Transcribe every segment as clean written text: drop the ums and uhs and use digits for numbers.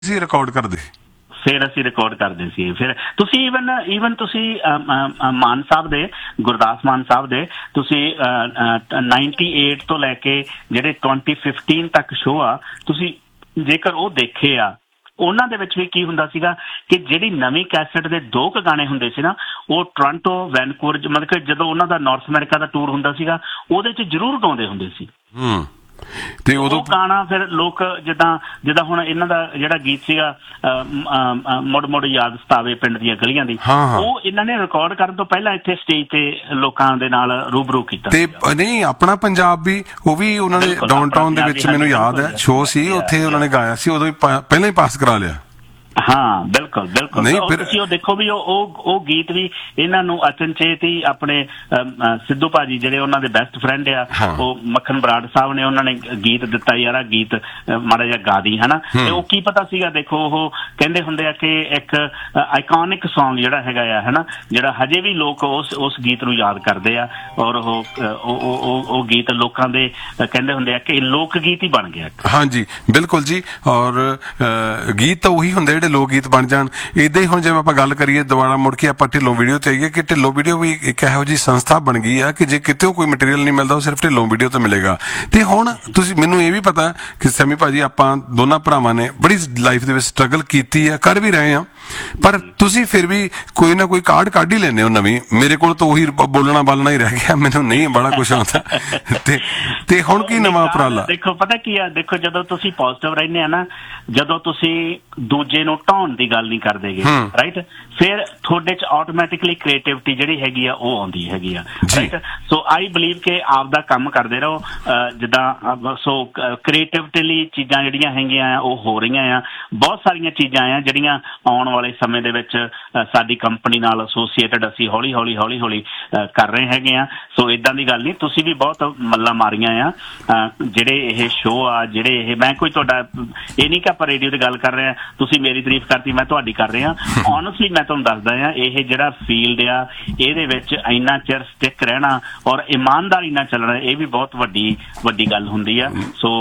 Record ਕਰਦੇ ਫਿਰ ਅਸੀਂ ਰਿਕਾਰਡ ਕਰਦੇ ਸੀ। ਫਿਰ ਤੁਸੀਂ ਈਵਨ ਤੁਸੀਂ ਮਾਨ ਸਾਹਿਬ ਦੇ, ਗੁਰਦਾਸ ਮਾਨ ਸਾਹਿਬ ਦੇ, ਤੁਸੀਂ 98 ਤੋਂ ਲੈ ਕੇ ਜਿਹੜੇ 2015 ਤੱਕ ਸ਼ੋਅ ਆ, ਤੁਸੀਂ ਜੇਕਰ ਉਹ ਦੇਖੇ ਆ, ਉਹਨਾਂ ਦੇ ਵਿੱਚ ਵੀ ਕੀ ਹੁੰਦਾ ਸੀਗਾ ਕਿ ਜਿਹੜੀ ਨਵੀਂ ਕੈਸਟ ਦੇ 2 ਕੁ ਗਾਣੇ ਹੁੰਦੇ ਸੀ ਨਾ, ਉਹ ਟੋਰਾਂਟੋ, ਵੈਨਕੂਵਰ, ਮਤਲਬ ਕਿ ਜਦੋਂ ਉਹਨਾਂ ਦਾ ਨਾਰਥ ਅਮਰੀਕਾ ਦਾ ਟੂਰ ਹੁੰਦਾ ਸੀਗਾ, ਉਹਦੇ 'ਚ ਜ਼ਰੂਰ ਗਾਉਂਦੇ ਹੁੰਦੇ ਸੀ। ਤੇ ਉਦੋਂ ਗਾਣਾ ਫਿਰ ਲੋਕ ਜਿੱਦਾਂ ਹੁਣ ਇਹਨਾਂ ਦਾ ਜਿਹੜਾ ਗੀਤ ਸੀਗਾ ਮੁੜ ਮੁੜ ਯਾਦ ਸਤਾਵੇ ਪਿੰਡ ਦੀਆਂ ਗਲੀਆਂ ਦੀ, ਉਹ ਇਹਨਾਂ ਨੇ ਰਿਕਾਰਡ ਕਰਨ ਤੋਂ ਪਹਿਲਾਂ ਇੱਥੇ ਸਟੇਜ ਤੇ ਲੋਕਾਂ ਦੇ ਨਾਲ ਰੂਬਰੂ ਕੀਤਾ। ਤੇ ਨਹੀਂ, ਆਪਣਾ ਪੰਜਾਬ ਵੀ, ਉਹ ਵੀ ਉਹਨਾਂ ਨੇ ਡਾਊਨਟਾਊਨ ਦੇ ਵਿੱਚ, ਮੈਨੂੰ ਯਾਦ ਹੈ ਸ਼ੋਅ ਸੀ, ਉੱਥੇ ਉਹਨਾਂ ਨੇ ਗਾਇਆ ਸੀ, ਉਦੋਂ ਪਹਿਲਾਂ ਹੀ ਪਾਸ ਕਰਾ ਲਿਆ। ਹਾਂ ਬਿਲਕੁਲ ਬਿਲਕੁਲ। ਤੁਸੀਂ ਉਹ ਦੇਖੋ ਵੀ ਉਹ ਗੀਤ ਵੀ ਇਹਨਾਂ ਨੂੰ ਅਚਨਚੇਤ ਹੀ ਆਪਣੇ ਸਿੱਧੂ ਭਾਜੀ ਜਿਹੜੇ ਉਹਨਾਂ ਦੇ ਬੈਸਟ ਫਰੈਂਡ ਆ, ਉਹ ਮੱਖਣ ਬਰਾੜ ਸਾਹਿਬ ਨੇ, ਉਹਨਾਂ ਨੇ ਗੀਤ ਦਿੱਤਾ, ਯਾਰ ਆ ਗੀਤ ਮਾੜਾ ਜਿਹਾ ਗਾ ਦੀ, ਹਨਾ। ਤੇ ਉਹ ਕੀ ਪਤਾ ਸੀਗਾ, ਦੇਖੋ ਉਹ ਕਹਿੰਦੇ ਹੁੰਦੇ ਆ ਕਿ ਇੱਕ ਆਈਕੋਨਿਕ ਸੌਂਗ ਜਿਹੜਾ ਹੈਗਾ ਆ, ਹਨਾ, ਜਿਹੜਾ ਹਜੇ ਵੀ ਲੋਕ ਉਸ ਗੀਤ ਨੂੰ ਯਾਦ ਕਰਦੇ ਆ, ਔਰ ਉਹ ਗੀਤ ਲੋਕਾਂ ਦੇ ਕਹਿੰਦੇ ਹੁੰਦੇ ਆ ਕਿ ਲੋਕ ਗੀਤ ਹੀ ਬਣ ਗਿਆ। ਹਾਂਜੀ ਬਿਲਕੁਲ ਜੀ। ਔਰ ਗੀਤ ਤਾਂ ਉਹੀ ਹੁੰਦੇ ਜਿਹੜੇ ਲੋਕ ਗੀਤ ਬਣ ਜਾਣ। ਏਦਾਂ ਹੀ ਹੁਣ ਜਿਵੇਂ ਆਪਾਂ ਗੱਲ ਕਰੀਏ, ਦੁਬਾਰਾ ਮੁੜ ਕੇ ਆਪਾਂ ਢਿੱਲੋਂ ਵੀਡੀਓ ਤੇ ਆਈਏ, ਕਿ ਢਿੱਲੋਂ ਵੀਡੀਓ ਵੀ ਇੱਕ ਇਹੋ ਜਿਹੀ ਸੰਸਥਾ ਬਣ ਗਈ ਆ ਕਿ ਜੇ ਕਿਤੇ ਕੋਈ ਮਟੀਰੀਅਲ ਨਹੀਂ ਮਿਲਦਾ, ਉਹ ਸਿਰਫ ਢਿੱਲੋਂ ਵੀਡੀਓ ਤੋਂ ਮਿਲੇਗਾ। ਤੇ ਹੁਣ ਤੁਸੀਂ, ਮੈਨੂੰ ਇਹ ਵੀ ਪਤਾ ਕਿ ਸੈਮੀ ਭਾਜੀ, ਆਪਾਂ ਦੋਨਾਂ ਭਰਾਵਾਂ ਨੇ ਬੜੀ ਲਾਈਫ ਦੇ ਵਿੱਚ ਸਟਰਗਲ ਕੀਤੀ ਆ, ਕਰ ਵੀ ਰਹੇ ਆ, ਪਰ ਤੁਸੀਂ ਫਿਰ ਵੀ ਕੋਈ ਨਾ ਕੋਈ ਕਾਢ ਕੱਢ ਹੀ ਲੈਂਦੇ ਹੋ ਨਵੀਂ। ਮੇਰੇ ਕੋਲ ਤਾਂ ਉਹੀ ਬੋਲਣਾ ਬਾਲਣਾ ਹੀ ਰਹਿ ਗਿਆ, ਮੈਨੂੰ ਨਹੀਂ ਬੜਾ ਕੁਛ ਆਉਂਦਾ। ਤੇ ਹੁਣ ਕੀ ਨਵਾਂ ਉਪਰਾਲਾ? ਦੇਖੋ ਪਤਾ ਕੀ ਆ, ਦੇਖੋ ਜਦੋਂ ਤੁਸੀਂ ਪੋਜ਼ਿਟਿਵ ਰਹਿੰਦੇ ਆ ਨਾ, ਜਦੋਂ ਤੁਸੀਂ ਦੂਜੇ ਨੂੰ ਢਾਉਣ ਦੀ ਗੱਲ ਨਹੀਂ ਕਰਦੇਗੇ, ਰਾਈਟ, ਫਿਰ ਤੁਹਾਡੇ ਚ ਆਟੋਮੈਟਿਕਲੀ ਕ੍ਰੀਏਟਿਵਿਟੀ ਜਿਹੜੀ ਹੈਗੀ ਆ ਉਹ ਆਉਂਦੀ ਹੈਗੀ ਆ, ਰਾਈਟ। ਸੋ ਆਈ ਬਲੀਵ ਕਿ ਆਪਦਾ ਕੰਮ ਕਰਦੇ ਰਹੋ, ਜਿੱਦਾਂ ਸੋ ਕ੍ਰੀਏਟਿਵਿਟੀਲੀ ਚੀਜ਼ਾਂ ਜਿਹੜੀਆਂ ਹੈਗੀਆਂ ਆ ਉਹ ਹੋ ਰਹੀਆਂ ਆ। ਬਹੁਤ ਸਾਰੀਆਂ ਚੀਜ਼ਾਂ ਆ ਜਿਹੜੀਆਂ ਆਉਣ ਵਾਲੇ ਸਮੇਂ ਦੇ ਵਿੱਚ ਸਾਡੀ ਕੰਪਨੀ ਨਾਲ ਐਸੋਸੀਏਟਡ ਅਸੀਂ ਹੌਲੀ ਹੌਲੀ ਕਰ ਰਹੇ ਹੈਗੇ ਆ। ਸੋ ਇਦਾਂ ਦੀ ਗੱਲ ਨਹੀਂ, ਤੁਸੀਂ ਵੀ ਬਹੁਤ ਮੱਲਾਂ ਮਾਰੀਆਂ ਆ। ਜਿਹੜੇ ਇਹ ਸ਼ੋਅ ਆ, ਜਿਹੜੇ ਇਹ, ਮੈਂ ਕੋਈ ਤੁਹਾਡਾ ਇਹ ਨਹੀਂ ਕਿ ਆਪਾਂ ਰੇਡੀਓ ਤੇ ਗੱਲ ਕਰ ਰਹੇ ਆ, ਤੁਸੀਂ ਮੇਰੀ ਤਾਰੀਫ ਕਰਤੀ, ਮੈਂ ਤੁਹਾਡੀ ਕਰ ਰਿਹਾ। ਓਨੈਸਟਲੀ ਮੈਂ ਤੁਹਾਨੂੰ ਦੱਸਦਾ ਆ, ਇਹ ਜਿਹੜਾ ਫੀਲਡ ਆ, ਇਹਦੇ ਵਿੱਚ ਇੰਨਾ ਚਿਰ ਸਟਿਕ ਰਹਿਣਾ ਔਰ ਇਮਾਨਦਾਰੀ ਨਾਲ ਚੱਲਣਾ, ਇਹ ਵੀ ਬਹੁਤ ਵੱਡੀ ਗੱਲ ਹੁੰਦੀ ਆ। ਸੋ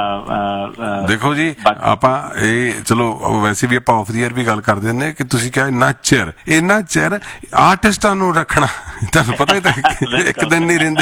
ਦੇਖੋ ਜੀ, ਆਪਾਂ ਇਹ ਚਲੋ ਵੈਸੇ ਵੀ ਆਪਾਂ ਆਫ ਦੀ ਏਅਰ ਵੀ ਗੱਲ ਕਰਦੇ ਨੇ ਕਿ ਤੁਸੀਂ ਕਿਹਾ ਇੰਨਾ ਚਿਰ ਆਰਟਿਸਟਾਂ ਨੂੰ ਰੱਖਣਾ, ਤੁਹਾਨੂੰ ਪਤਾ ਹੀ ਤਾਂ ਇੱਕ ਦਿਨ ਨਹੀਂ ਰਹਿੰਦੇ।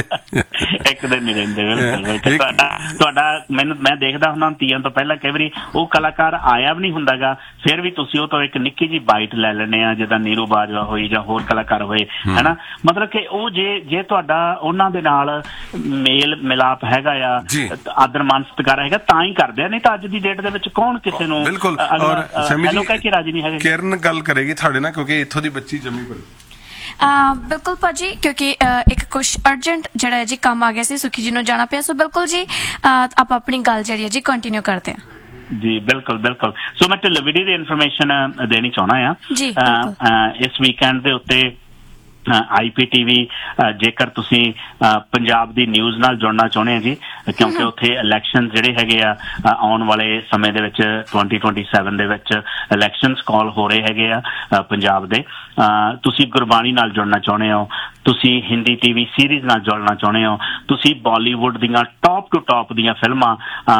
ਤੁਹਾਡਾ ਮੈਂ ਦੇਖਦਾ ਹੁੰਦਾ ਤੀਆਂ ਤੋਂ ਪਹਿਲਾਂ ਕਈ ਵਾਰੀ ਉਹ ਕਲਾਕਾਰ ਆਇਆ ਵੀ ਨਹੀਂ ਹੁੰਦਾਗਾ, ਫਿਰ ਵੀ ਤੁਸੀਂ ਉਹ ਤੋਂ ਇੱਕ ਨਿੱਕੀ ਜਿਹੀ ਬਾਈਟ ਲੈ ਲੈਂਦੇ ਆ, ਜਿੱਦਾਂ ਨੀਰੂ ਬਾਜਵਾ ਹੋਈ ਜਾਂ ਹੋਰ ਕਲਾਕਾਰ ਹੋਏ, ਹਨਾ। ਮਤਲਬ ਕਿ ਉਹ ਜੇ ਤੁਹਾਡਾ ਉਹਨਾਂ ਦੇ ਨਾਲ ਮੇਲ ਮਿਲਾਪ ਹੈਗਾ ਆ, ਆਦਰ ਮਾਨ ਸਤਿਕਾਰ ਹੈਗਾ, ਤਾਂ ਹੀ ਕਰਦੇ ਆ, ਨਹੀਂ ਤਾਂ ਅੱਜ ਦੀ ਡੇਟ ਦੇ ਵਿੱਚ ਕੌਣ ਕਿਸੇ ਨੂੰ ਕਹਿ ਕੇ ਰਾਜੀ ਨਹੀਂ ਹੈਗਾ। ਕਿਰਨ ਗੱਲ ਕਰੇਗੀ ਤੁਹਾਡੇ ਨਾਲ, ਕਿਉਂਕਿ ਇੱਥੋਂ ਦੀ ਬੱਚੀ ਜੰਮੀ ਪਲੀ। ਬਿਲਕੁਲ ਭਾਜੀ, ਕਿਉਂਕਿ ਇੱਕ ਕੁਛ ਅਰਜੈਂਟ ਜਿਹੜਾ ਹੈ ਜੀ ਕੰਮ ਆ ਗਿਆ ਸੀ, ਸੁਖੀ ਜੀ ਨੂੰ ਜਾਣਾ ਪਿਆ। ਸੋ ਬਿਲਕੁਲ ਜੀ, ਆਪਾਂ ਆਪਣੀ ਗੱਲ ਜਿਹੜੀ ਹੈ ਜੀ ਕੰਟੀਨਿਊ ਕਰਦੇ ਹਾਂ ਜੀ। ਬਿਲਕੁਲ। ਸੋ ਮੈਂ ਢਿੱਲੋਂ ਵੀਡੀਓ ਦੀ ਇਨਫੋਰਮੇਸ਼ਨ ਦੇਣੀ ਚਾਹੁੰਦਾ ਆ। ਇਸ ਵੀਕਐਂਡ ਦੇ ਉੱਤੇ IPTV, ਜੇਕਰ ਤੁਸੀਂ ਪੰਜਾਬ ਦੀ ਨਿਊਜ਼ ਨਾਲ ਜੁੜਨਾ ਚਾਹੁੰਦੇ ਆ ਜੀ, ਕਿਉਂਕਿ ਉੱਥੇ ਇਲੈਕਸ਼ਨ ਜਿਹੜੇ ਹੈਗੇ ਆ ਆਉਣ ਵਾਲੇ ਸਮੇਂ ਦੇ ਵਿੱਚ 2027 ਦੇ ਵਿੱਚ ਇਲੈਕਸ਼ਨਸ ਕਾਲ ਹੋ ਰਹੇ ਹੈਗੇ ਆ ਪੰਜਾਬ ਦੇ। ਤੁਸੀਂ ਗੁਰਬਾਣੀ ਨਾਲ ਜੁੜਨਾ ਚਾਹੁੰਦੇ ਹੋ, ਤੁਸੀਂ ਹਿੰਦੀ TV ਸੀਰੀਜ਼ ਨਾਲ ਜੁੜਨਾ ਚਾਹੁੰਦੇ ਹੋ, ਤੁਸੀਂ ਬਾਲੀਵੁੱਡ ਦੀਆਂ ਟੌਪ ਟੂ ਟੌਪ ਦੀਆਂ ਫਿਲਮਾਂ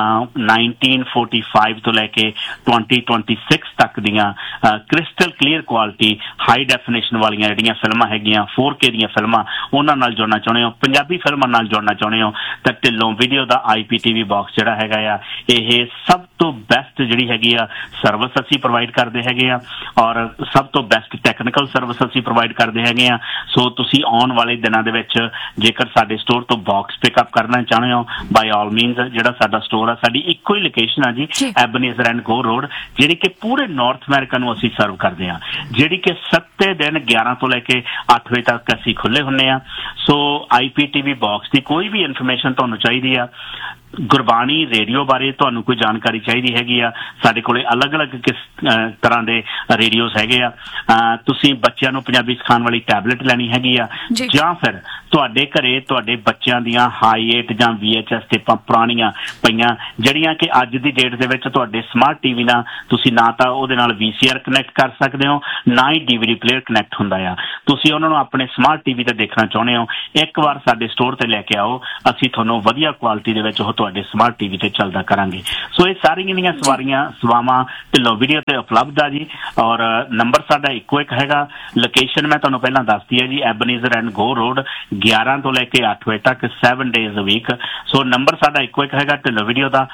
1945 ਤੋਂ ਲੈ ਕੇ 2026 ਤੱਕ ਦੀਆਂ crystal clear quality, high definition ਵਾਲੀਆਂ ਜਿਹੜੀਆਂ ਫਿਲਮਾਂ ਹੈਗੀਆਂ, 4K ਦੀਆਂ ਫਿਲਮਾਂ, ਉਹਨਾਂ ਨਾਲ ਜੁੜਨਾ ਚਾਹੁੰਦੇ ਹੋ, ਪੰਜਾਬੀ ਫਿਲਮਾਂ ਨਾਲ ਜੁੜਨਾ ਚਾਹੁੰਦੇ ਹੋ, ਤਾਂ ਢਿੱਲੋਂ ਵੀਡੀਓ ਦਾ IPTV ਬਾਕਸ ਜਿਹੜਾ ਹੈਗਾ ਆ, ਇਹ ਸਭ ਤੋਂ ਬੈਸਟ ਜਿਹੜੀ ਹੈਗੀ ਆ ਸਰਵਿਸ ਅਸੀਂ ਪ੍ਰੋਵਾਈਡ ਕਰਦੇ ਹੈਗੇ ਆ, ਔਰ ਸਭ ਤੋਂ ਬੈਸਟ ਟੈਕਨੀਕਲ ਸਰਵਿਸ ਅਸੀਂ ਪ੍ਰੋਵਾਈਡ ਕਰਦੇ ਹੈਗੇ ਆ। ਸੋ ਤੁਸੀਂ ਆਉਣ ਵਾਲੇ ਦਿਨਾਂ ਦੇ ਵਿੱਚ ਜੇਕਰ ਸਾਡੇ ਸਟੋਰ ਤੋਂ ਬਾਕਸ ਪਿਕਅਪ ਕਰਨਾ ਚਾਹੁੰਦੇ ਹੋ, ਬਾਈ ਆਲ ਮੀਨਸ, ਜਿਹੜਾ ਸਾਡਾ ਸਟੋਰ ਆ, ਸਾਡੀ ਇੱਕੋ ਹੀ ਲੋਕੇਸ਼ਨ ਆ ਜੀ, ਐਬਨੇਜ਼ਰ ਐਂਡ ਗੋ ਰੋਡ, ਜਿਹੜੀ ਕਿ ਪੂਰੇ ਨਾਰਥ ਅਮਰੀਕਾ ਨੂੰ ਅਸੀਂ ਸਰਵ ਕਰਦੇ ਹਾਂ, ਜਿਹੜੀ ਕਿ 7 ਦਿਨ 11 ਤੋਂ ਲੈ ਕੇ 8 ਵਜੇ ਤੱਕ ਅਸੀਂ ਖੁੱਲੇ ਹੁੰਦੇ ਆ। ਸੋ IPTV ਬਾਕਸ ਦੀ ਕੋਈ ਵੀ ਇਨਫੋਰਮੇਸ਼ਨ ਤੁਹਾਨੂੰ ਚਾਹੀਦੀ ਆ, ਗੁਰਬਾਣੀ ਰੇਡੀਓ ਬਾਰੇ ਤੁਹਾਨੂੰ ਕੋਈ ਜਾਣਕਾਰੀ ਚਾਹੀਦੀ ਹੈਗੀ ਆ, ਸਾਡੇ ਕੋਲੇ ਅਲੱਗ-ਅਲੱਗ ਕਿਸ ਤਰ੍ਹਾਂ ਦੇ ਰੇਡੀਓਸ ਹੈਗੇ ਆ, ਤੁਸੀਂ ਬੱਚਿਆਂ ਨੂੰ ਪੰਜਾਬੀ ਸਿਖਾਉਣ ਵਾਲੀ ਟੈਬਲੇਟ ਲੈਣੀ ਹੈਗੀ ਆ, ਜਾਂ ਫਿਰ ਤੁਹਾਡੇ ਘਰੇ ਤੁਹਾਡੇ ਬੱਚਿਆਂ ਦੀਆਂ ਹਾਈ-8 ਜਾਂ VHS ਟੇਪਾਂ ਪੁਰਾਣੀਆਂ ਪਈਆਂ ਜਿਹੜੀਆਂ ਕਿ ਅੱਜ ਦੀ ਡੇਟ ਦੇ ਵਿੱਚ ਤੁਹਾਡੇ ਸਮਾਰਟ ਟੀਵੀ ਨਾਲ ਤੁਸੀਂ ਨਾ ਤਾਂ ਉਹਦੇ ਨਾਲ VCR ਕਨੈਕਟ ਕਰ ਸਕਦੇ ਹੋ, ਨਾ ਹੀ DVD ਪਲੇਅਰ ਕਨੈਕਟ ਹੁੰਦਾ ਆ। ਤੁਸੀਂ ਉਹਨਾਂ ਨੂੰ ਆਪਣੇ ਸਮਾਰਟ ਟੀਵੀ ਤੇ ਦੇਖਣਾ ਚਾਹੁੰਦੇ ਹੋ, ਇੱਕ ਵਾਰ ਸਾਡੇ ਸਟੋਰ ਤੇ ਲੈ ਕੇ ਆਓ, ਅਸੀਂ ਤੁਹਾਨੂੰ ਵਧੀਆ ਕੁਆਲਿਟੀ ਦੇ ਵਿੱਚ ਉਹ ਤੁਹਾਡੇ ਸਮਾਰਟ ਟੀਵੀ ਤੇ ਚੱਲਦਾ ਕਰਾਂਗੇ। ਸੋ ਇਹ ਸਾਰੀਆਂ ਦੀਆਂ ਸੇਵਾਵਾਂ ਢਿੱਲੋਂ ਵੀਡੀਓ ਤੇ ਉਪਲਬਧ ਆ ਜੀ। ਔਰ ਨੰਬਰ ਸਾਡਾ ਇੱਕੋ ਇੱਕ ਹੈਗਾ। ਲੋਕੇਸ਼ਨ ਮੈਂ ਤੁਹਾਨੂੰ ਪਹਿਲਾਂ ਦੱਸਦੀ ਹੈ ਜੀ, ਐਬਨੀਜ਼ਰ ਐਂਡ ਗੋ ਰੋਡ, 11 ਤੋਂ ਲੈ ਕੇ 8 ਵਜੇ ਤੱਕ 7 days a week। So number ਸਾਡਾ ਇੱਕੋ ਇੱਕ ਹੈਗਾ ਢਿੱਲੋਂ ਵੀਡੀਓ ਦਾ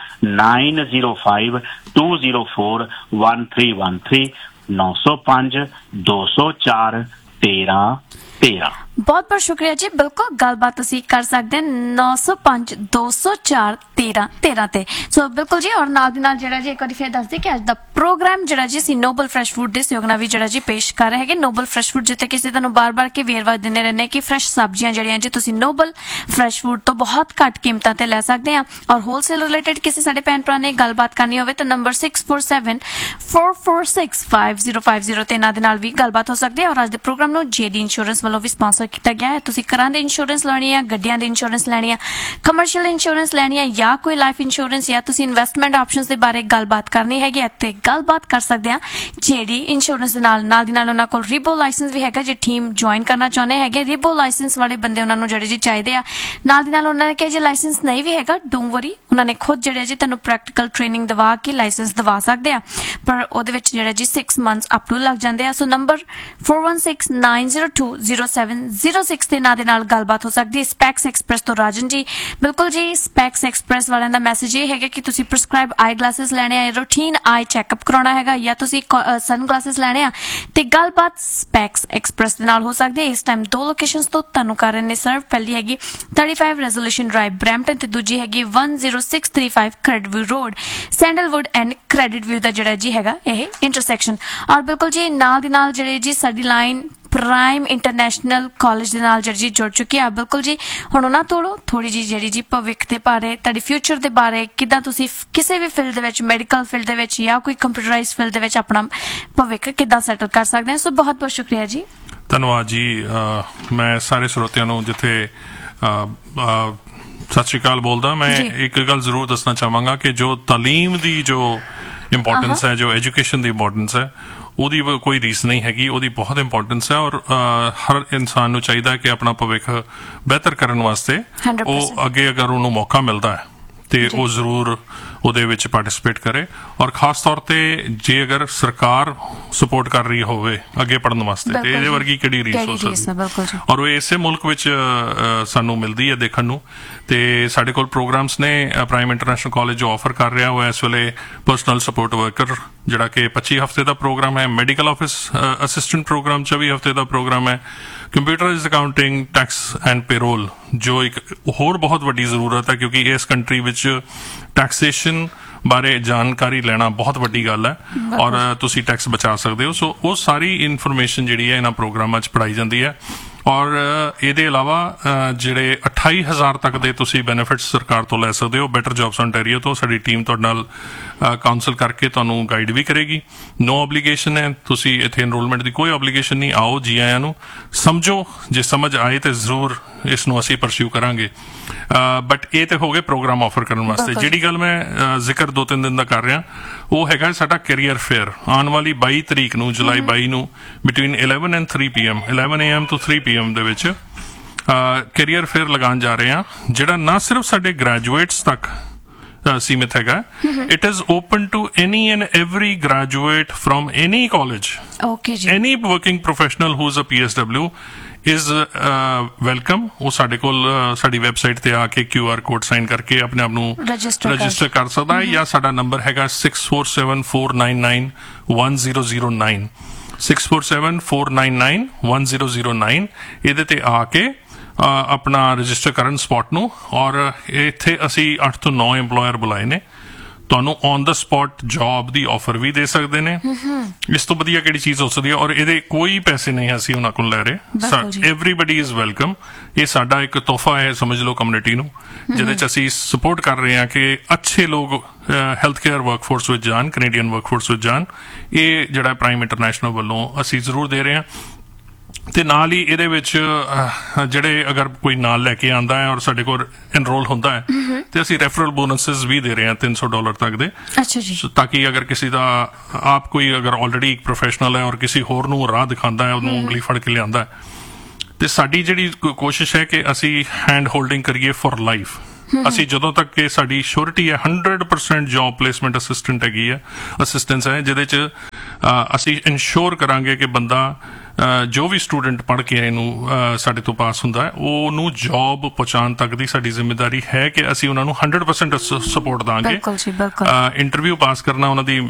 9052041313 905 204 1313। ਬਹੁਤ ਬਹੁਤ ਸ਼ੁਕਰੀਆ ਜੀ। ਬਿਲਕੁਲ ਗੱਲਬਾਤ ਤੁਸੀਂ ਕਰ ਸਕਦੇ ਹੋ 905 204 1313 ਤੇ। ਸੋ ਬਿਲਕੁਲ ਜੀ। ਔਰ ਨਾਲ ਦੀ ਨਾਲ ਜਿਹੜਾ ਜੀ ਇੱਕ ਵਾਰੀ ਫਿਰ ਦੱਸ ਦੇ ਕਿ ਅੱਜ ਦਾ ਪ੍ਰੋਗਰਾਮ ਜਿਹੜਾ ਜੀ ਅਸੀਂ ਨੋਬਲ ਫਰੈਸ਼ ਫੂਡ ਦੇ ਸਹਿਯੋਗ ਨਾਲ ਵੀ ਜਿਹੜਾ ਜੀ ਪੇਸ਼ ਕਰ ਰਹੇ ਹੈਗੇ। ਨੋਬਲ ਫਰੈਸ਼ ਫੂਡ ਜਿੱਥੇ ਕਿਸੇ ਤੁਹਾਨੂੰ ਬਾਰ-ਬਾਰ ਕੇ ਵੇਰਵਾ ਦਿੰਦੇ ਰਹਿੰਦੇ ਕਿ ਫਰੈਸ਼ ਸਬਜ਼ੀਆਂ ਜਿਹੜੀਆਂ ਜੀ ਤੁਸੀਂ ਨੋਬਲ ਫਰੈਸ਼ ਫੂਡ ਤੋਂ ਬਹੁਤ ਘੱਟ ਕੀਮਤਾਂ ਤੇ ਲੈ ਸਕਦੇ ਆ। ਔਰ ਹੋਲਸੇਲ ਰਿਲੇਟਡ ਕਿਸੇ ਸਾਡੇ ਭੈਣ ਭਰਾ ਨੇ ਗੱਲਬਾਤ ਕਰਨੀ ਹੋਵੇ ਤਾਂ ਨੰਬਰ 6474465050 ਤੇ ਇਹਨਾਂ ਦੇ ਨਾਲ ਵੀ ਗੱਲਬਾਤ ਹੋ ਸਕਦੀ ਹੈ। ਔਰ ਅੱਜ ਦੇ ਪ੍ਰੋਗਰਾਮ ਨੂੰ JD ਇੰਸ਼ੋਰੈਂਸ ਵੱਲੋਂ ਵੀ ਸਪਾਂਸਰ ਕੀਤਾ ਗਿਆ ਹੈ। ਤੁਸੀਂ ਘਰਾਂ ਦੇ ਇੰਸ਼ੋਰੈਂਸ ਲੈਣੀ ਹੈ, ਗੱਡੀਆਂ ਦੇ ਇੰਸ਼ੋਰੈਂਸ ਲੈਣੀ ਹੈ, ਕਮਰਸ਼ੀਅਲ ਇੰਸ਼ੋਰੈਂਸ ਲੈਣੀ ਹੈ ਜਾਂ ਕੋਈ ਲਾਈਫ ਇੰਸ਼ੋਰੈਂਸ ਜਾਂ ਤੁਸੀਂ ਇਨਵੈਸਟਮੈਂਟ ਆਪਸ਼ਨਸ ਦੇ ਬਾਰੇ ਗੱਲਬਾਤ ਕਰਨੀ ਹੈਗੀ ਤੇ ਗੱਲਬਾਤ ਕਰ ਸਕਦੇ ਆ JD ਇੰਸ਼ੋਰੈਂਸ ਦੇ ਨਾਲ। ਨਾਲ ਦੀ ਨਾਲ ਉਹਨਾਂ ਕੋਲ ਰੀਬੋ ਲਾਇਸੈਂਸ ਵੀ ਹੈਗਾ ਜੇ ਟੀਮ ਜੁਆਇਨ ਕਰਨਾ ਚਾਹੁੰਦੇ ਹੈਗੇ। ਰੀਬੋ ਲਾਇਸੈਂਸ ਵਾਲੇ ਬੰਦੇ ਉਹਨਾਂ ਨੂੰ ਜਿਹੜੇ ਜੀ ਚਾਹੀਦੇ ਆ। ਨਾਲ ਦੀ ਨਾਲ ਉਹਨਾਂ ਨੇ ਕਿਹਾ ਜੇ ਲਾਇਸੈਂਸ ਨਹੀਂ ਵੀ ਹੈਗਾ ਡੋਂਟ ਵਰੀ, ਉਹਨਾਂ ਨੇ ਖੁਦ ਜਿਹੜੇ ਜੀ ਤੁਹਾਨੂੰ ਪ੍ਰੈਕਟੀਕਲ ਟ੍ਰੇਨਿੰਗ ਦਵਾ ਕੇ ਲਾਇਸੈਂਸ ਦਵਾ ਸਕਦੇ ਆ। ਪਰ ਉਹਦੇ ਵਿੱਚ ਜਿਹੜਾ ਜੀ 6 months ਅਪ ਟੂ ਲੱਗ ਜਾਂਦੇ ਆ। ਸੋ ਨੰਬਰ 4169020706 ਦੇ ਨਾਂ ਦੇ ਨਾਲ ਗੱਲਬਾਤ ਹੋ ਸਕਦੀ ਹੈ। ਸਪੈਕਸ ਐਕਸਪ੍ਰੈਸ ਤੋਂ ਰਾਜਨ ਜੀ। ਬਿਲਕੁਲ ਜੀ। ਸਪੈਕਸ ਐਕਸਪ੍ਰੈਸ ਵਾਲਿਆਂ ਦਾ ਮੈਸੇਜ ਇਹ ਹੈਗਾ ਕਿ ਤੁਸੀਂ ਪ੍ਰਿਸਕ੍ਰਾਈਬ ਆਈ ਗਲਾਸਿਸ ਲੈਣੇ ਆ, ਰੂਟੀਨ ਆਈ ਚੈੱਕਅਪ ਕਰਾਉਣਾ ਹੈਗਾ ਜਾਂ ਤੁਸੀਂ ਸਨ ਗਲਾਸਿਸ ਲੈਣੇ ਆ ਤੇ ਗੱਲਬਾਤ ਸਪੈਕਸ ਐਕਸਪ੍ਰੈਸ ਦੇ ਨਾਲ ਹੋ ਸਕਦੀ ਹੈ। ਇਸ ਟਾਈਮ 2 ਲੋਕੇਸ਼ਨਸ ਤੋਂ ਤੁਹਾਨੂੰ ਕਰ ਰਹੇ ਨੇ ਸਰਵ। ਪਹਿਲੀ ਹੈਗੀ 35 ਰੈਜ਼ੋਲੂਸ਼ਨ ਡਰਾਈਵ ਬਰੈਂਪਟਨ ਤੇ ਦੂਜੀ ਹੈਗੀ 10635 credit view road sandalwood and credit view ਦਾ ਜਿਹੜਾ ਜੀ ਹੈਗਾ ਇਹ ਇੰਟਰਸੈਕਸ਼ਨ। ਔਰ ਬਿਲਕੁਲ ਜੀ ਨਾਲ ਦੀ ਨਾਲ ਜਿਹੜੇ ਜੀ ਸਾਡੀ ਲਾਈਨ ਪ੍ਰਾਈਮ ਇੰਟਰਨੈਸ਼ਨਲ ਕਾਲਜ ਦੇ ਨਾਲ ਜਿਹੜੀ ਜੁੜ ਚੁੱਕੀ ਆ। ਬਿਲਕੁਲ ਜੀ। ਹੁਣ ਉਹਨਾਂ ਤੋਂ ਥੋੜੀ ਜੀ ਜਿਹੜੀ ਜੀ ਭਵਿੱਖ ਦੇ ਬਾਰੇ, ਤੁਹਾਡੀ ਫਿਊਚਰ ਦੇ ਬਾਰੇ, ਕਿੱਦਾਂ ਤੁਸੀਂ ਕਿਸੇ ਵੀ ਫੀਲਡ ਦੇ ਵਿੱਚ, ਮੈਡੀਕਲ ਫੀਲਡ ਦੇ ਵਿੱਚ ਜਾਂ ਕੋਈ ਕੰਪਿਊਟਰਾਈਜ਼ਡ ਫੀਲਡ ਦੇ ਵਿੱਚ ਆਪਣਾ ਭਵਿੱਖ ਕਿੱਦਾਂ ਸੈਟਲ ਕਰ ਸਕਦੇ ਹਾਂ। ਸੋ ਬਹੁਤ ਬਹੁਤ ਸ਼ੁਕਰੀਆ ਜੀ। ਧੰਨਵਾਦ ਜੀ। ਮੈਂ ਸਾਰੇ ਸਰੋਤਿਆਂ ਨੂੰ ਜਿੱਥੇ ਸਤਿ ਸ਼੍ਰੀ ਅਕਾਲ ਬੋਲਦਾ। ਮੈਂ ਇੱਕ ਗੱਲ ਜ਼ਰੂਰ ਦੱਸਣਾ ਚਾਹਾਂਗਾ ਕਿ ਜੋ ਤਾਲੀਮ ਦੀ ਜੋ ਇੰਪੋਰਟੈਂਸ ਹੈ, ਜੋ ਐਜੂਕੇਸ਼ਨ ਦੀ ਇੰਪੋਰਟੈਂਸ ਹੈ, ਉਹਦੀ ਕੋਈ ਰੀਸ ਨਹੀਂ ਹੈਗੀ। ਉਹਦੀ ਬਹੁਤ ਇੰਪੋਰਟੈਂਸ ਹੈ ਔਰ ਹਰ ਇਨਸਾਨ ਨੂੰ ਚਾਹੀਦਾ ਹੈ ਕਿ ਆਪਣਾ ਭਵਿੱਖ ਬਿਹਤਰ ਕਰਨ ਵਾਸਤੇ ਉਹ ਅੱਗੇ ਅਗਰ ਉਹਨੂੰ ਮੌਕਾ ਮਿਲਦਾ ਹੈ ਤੇ ਉਹ ਜ਼ਰੂਰ ਉਹਦੇ ਵਿੱਚ ਪਾਰਟਿਸਿਪੇਟ ਕਰੇ। ਔਰ ਖਾਸ ਤੌਰ ਤੇ ਜੇ ਅਗਰ ਸਰਕਾਰ ਸਪੋਰਟ ਕਰ ਰਹੀ ਹੋਵੇ ਅੱਗੇ ਪੜ੍ਹਨ ਵਾਸਤੇ ਤੇ ਇਹਦੇ ਵਰਗੀ ਕਿਹੜੀ ਰੀਸ ਹੋ ਸਕਦੀ। ਔਰ ਉਹ ਇਸੇ ਮੁਲਕ ਵਿੱਚ ਸਾਨੂੰ ਮਿਲਦੀ ਹੈ ਦੇਖਣ ਨੂੰ। ਤੇ ਸਾਡੇ ਕੋਲ ਪ੍ਰੋਗਰਾਮਸ ਨੇ ਪ੍ਰਾਈਮ ਇੰਟਰਨੈਸ਼ਨਲ ਕਾਲਜ ਜੋ ਆਫਰ ਕਰ ਰਿਹਾ ਉਹ ਇਸ ਵੇਲੇ ਪਰਸਨਲ ਸਪੋਰਟ ਵਰਕਰ ਜਿਹੜਾ ਕਿ 25 ਹਫ਼ਤੇ ਦਾ ਪ੍ਰੋਗਰਾਮ ਹੈ, ਮੈਡੀਕਲ ਆਫਿਸ ਅਸਿਸਟੈਂਟ ਪ੍ਰੋਗਰਾਮ 24 ਹਫ਼ਤੇ ਦਾ ਪ੍ਰੋਗਰਾਮ ਹੈ, computerised accounting, tax and payroll ਜੋ ਇੱਕ ਹੋਰ ਬਹੁਤ ਵੱਡੀ ਜ਼ਰੂਰਤ ਹੈ ਕਿਉਂਕਿ ਇਸ ਕੰਟਰੀ ਵਿੱਚ ਟੈਕਸੇਸ਼ਨ ਬਾਰੇ ਜਾਣਕਾਰੀ ਲੈਣਾ ਬਹੁਤ ਵੱਡੀ ਗੱਲ ਹੈ ਔਰ ਤੁਸੀਂ ਟੈਕਸ ਬਚਾ ਸਕਦੇ ਹੋ। ਸੋ ਉਹ ਸਾਰੀ ਇਨਫੋਰਮੇਸ਼ਨ ਜਿਹੜੀ ਹੈ ਇਹਨਾਂ ਪ੍ਰੋਗਰਾਮਾਂ 'ਚ ਪੜ੍ਹਾਈ ਜਾਂਦੀ ਹੈ। ਔਰ ਇਹਦੇ ਇਲਾਵਾ ਜਿਹੜੇ 28,000 ਤੱਕ ਦੇ ਤੁਸੀਂ ਬੈਨੀਫਿਟਸ ਸਰਕਾਰ ਤੋਂ ਲੈ ਸਕਦੇ ਹੋ। ਬੈਟਰ ਜੌਬਸ ਓਨਟਾਰੀਓ ਤੋਂ ਸਾਡੀ ਟੀਮ ਤੁਹਾਡੇ ਨਾਲ ਕਾਉਂਸਲ ਕਰਕੇ ਤੁਹਾਨੂੰ ਗਾਈਡ ਵੀ ਕਰੇਗੀ। ਨੋ ਓਬਲੀਗੇਸ਼ਨ ਹੈ, ਤੁਸੀਂ ਇੱਥੇ ਐਨਰੋਲਮੈਂਟ ਦੀ ਕੋਈ ਓਬਲੀਗੇਸ਼ਨ ਨਹੀਂ। ਆਓ ਜੀ ਆਇਆਂ ਨੂੰ, ਸਮਝੋ, ਜੇ ਸਮਝ ਆਏ ਤੇ ਜ਼ਰੂਰ ਇਸ ਨੂੰ ਅਸੀਂ ਪਰਸਿਊ ਕਰਾਂਗੇ। ਬਟ ਇਹ ਤੇ ਹੋ ਗਏ ਪ੍ਰੋਗਰਾਮ ਆਫਰ ਕਰਨ ਵਾਸਤੇ। ਜਿਹੜੀ ਗੱਲ ਮੈਂ ਜ਼ਿਕਰ 2-3 ਦਿਨ ਦਾ ਕਰ ਰਿਹਾ ਉਹ ਹੈਗਾ ਸਾਡਾ ਕੈਰੀਅਰ ਫੇਅਰ। ਆਉਣ ਵਾਲੀ 22 ਤਰੀਕ ਨੂੰ, ਜੁਲਾਈ 22 ਨੂੰ between 11 and 3 PM 11 AM to 3 PM ਦੇ ਵਿੱਚ ਕੈਰੀਅਰ ਫੇਅਰ ਲਗਾਉਣ ਜਾ ਰਹੇ ਹਾਂ ਜਿਹੜਾ ਨਾ ਸਿਰਫ ਸਾਡੇ ਗ੍ਰੈਜੂਏਟਸ ਤੱਕ ਸੀਮਿਤ ਹੈਗਾ। It is open to any and every graduate from any college, any working professional who is a PSW is welcome। ਉਹ ਸਾਡੇ ਕੋਲ ਸਾਡੀ ਵੈਬਸਾਈਟ ਤੇ ਆ ਕੇ QR ਕੋਡ ਸਾਈਨ ਕਰਕੇ ਆਪਣੇ ਆਪ ਨੂੰ ਰਜਿਸਟਰ ਕਰ ਸਕਦਾ ਹੈ ਜਾਂ ਸਾਡਾ ਨੰਬਰ ਹੈਗਾ 6474991009 6474991009। ਇਹਦੇ ਤੇ ਆ ਕੇ ਆਪਣਾ ਰਜਿਸਟਰ ਕਰਨ ਸਪੌਟ ਨੂੰ। ਔਰ ਇੱਥੇ ਅਸੀਂ 8 ਤੋਂ 9 EMPLOYER ਬੁਲਾਏ ਨੇ। ਤੁਹਾਨੂੰ on the spot job the offer ਵੀ ਦੇ ਸਕਦੇ ਨੇ। ਇਸ ਤੋਂ ਵਧੀਆ ਕਿਹੜੀ ਚੀਜ਼ ਹੋ ਸਕਦੀ ਹੈ। ਔਰ ਇਹਦੇ ਕੋਈ ਪੈਸੇ ਨਹੀਂ ਅਸੀਂ ਉਹਨਾਂ ਕੋਲ ਲੈ ਰਹੇ। Everybody is welcome. ਇਹ ਸਾਡਾ ਇੱਕ ਤੋਹਫਾ ਹੈ ਸਮਝ ਲਓ ਕਮਿਊਨਿਟੀ ਨੂੰ, ਜਿਹਦੇ 'ਚ ਅਸੀਂ ਸਪੋਰਟ ਕਰ ਰਹੇ ਹਾਂ ਕਿ ਅੱਛੇ ਲੋਕ ਹੈਲਥ ਕੇਅਰ ਵਰਕਫੋਰਸ ਵਿੱਚ ਜਾਣ, ਕੈਨੇਡੀਅਨ ਵਰਕਫੋਰਸ ਵਿੱਚ ਜਾਣ। ਇਹ ਜਿਹੜਾ ਪ੍ਰਾਈਮ ਇੰਟਰਨੈਸ਼ਨਲ ਵੱਲੋਂ ਅਸੀਂ ਜ਼ਰੂਰ ਦੇ ਰਹੇ ਹਾਂ। ਤੇ ਨਾਲ ਹੀ ਇਹਦੇ ਵਿੱਚ ਜਿਹੜੇ ਅਗਰ ਕੋਈ ਨਾਲ ਲੈ ਕੇ ਆਂਦਾ ਹੈ ਔਰ ਸਾਡੇ ਕੋਲ ਐਨਰੋਲ ਹੁੰਦਾ ਹੈ ਤੇ ਅਸੀਂ ਰੈਫਰਲ ਬੋਨਸਸ ਵੀ ਦੇ ਰਹੇ ਹਾਂ $300 ਤੱਕ ਦੇ। ਅੱਛਾ ਜੀ। ਤਾਂ ਕਿ ਅਗਰ ਕਿਸੇ ਦਾ ਆਪ ਕੋਈ ਅਗਰ ਆਲਰੇਡੀ ਇੱਕ ਪ੍ਰੋਫੈਸ਼ਨਲ ਹੈ ਔਰ ਕਿਸੇ ਹੋਰ ਨੂੰ ਰਾਹ ਦਿਖਾਉਂਦਾ ਹੈ, ਉਹਨੂੰ ਉਂਗਲੀ ਫੜ ਕੇ ਲਿਆਂਦਾ ਹੈ, ਤੇ ਸਾਡੀ ਜਿਹੜੀ ਕੋਸ਼ਿਸ਼ ਹੈ ਕਿ ਅਸੀਂ ਹੈਂਡ ਹੋਲਡਿੰਗ ਕਰੀਏ ਫॉर ਲਾਈਫ। ਅਸੀਂ ਜਦੋਂ ਤੱਕ ਕਿ ਸਾਡੀ ਸ਼ੋਰਿਟੀ ਹੈ 100% ਜੌਬ ਪਲੇਸਮੈਂਟ ਅਸਿਸਟੈਂਸ ਹੈ, ਜਿਹਦੇ ਚ ਅਸੀਂ ਇਨਸ਼ੋਰ ਕਰਾਂਗੇ ਕਿ ਬੰਦਾ ਜੋ ਵੀ ਸਟੂਡੈਂਟ ਪੜ੍ਹ ਕੇ ਇਹਨੂੰ ਸਾਡੇ ਤੋਂ ਪਾਸ ਹੁੰਦਾ ਹੈ, ਉਹਨੂੰ ਜੌਬ ਪਹੁੰਚਾਉਣ ਤੱਕ ਦੀ ਸਾਡੀ ਜ਼ਿੰਮੇਵਾਰੀ ਹੈ ਕਿ ਅਸੀਂ ਉਹਨਾਂ ਨੂੰ 100% ਸਪੋਰਟ ਦਾਂਗੇ। ਬਿਲਕੁਲ ਜੀ, ਬਿਲਕੁਲ। ਇੰਟਰਵਿਊ ਪਾਸ ਕਰਨਾ ਉਹਨਾਂ ਦੀ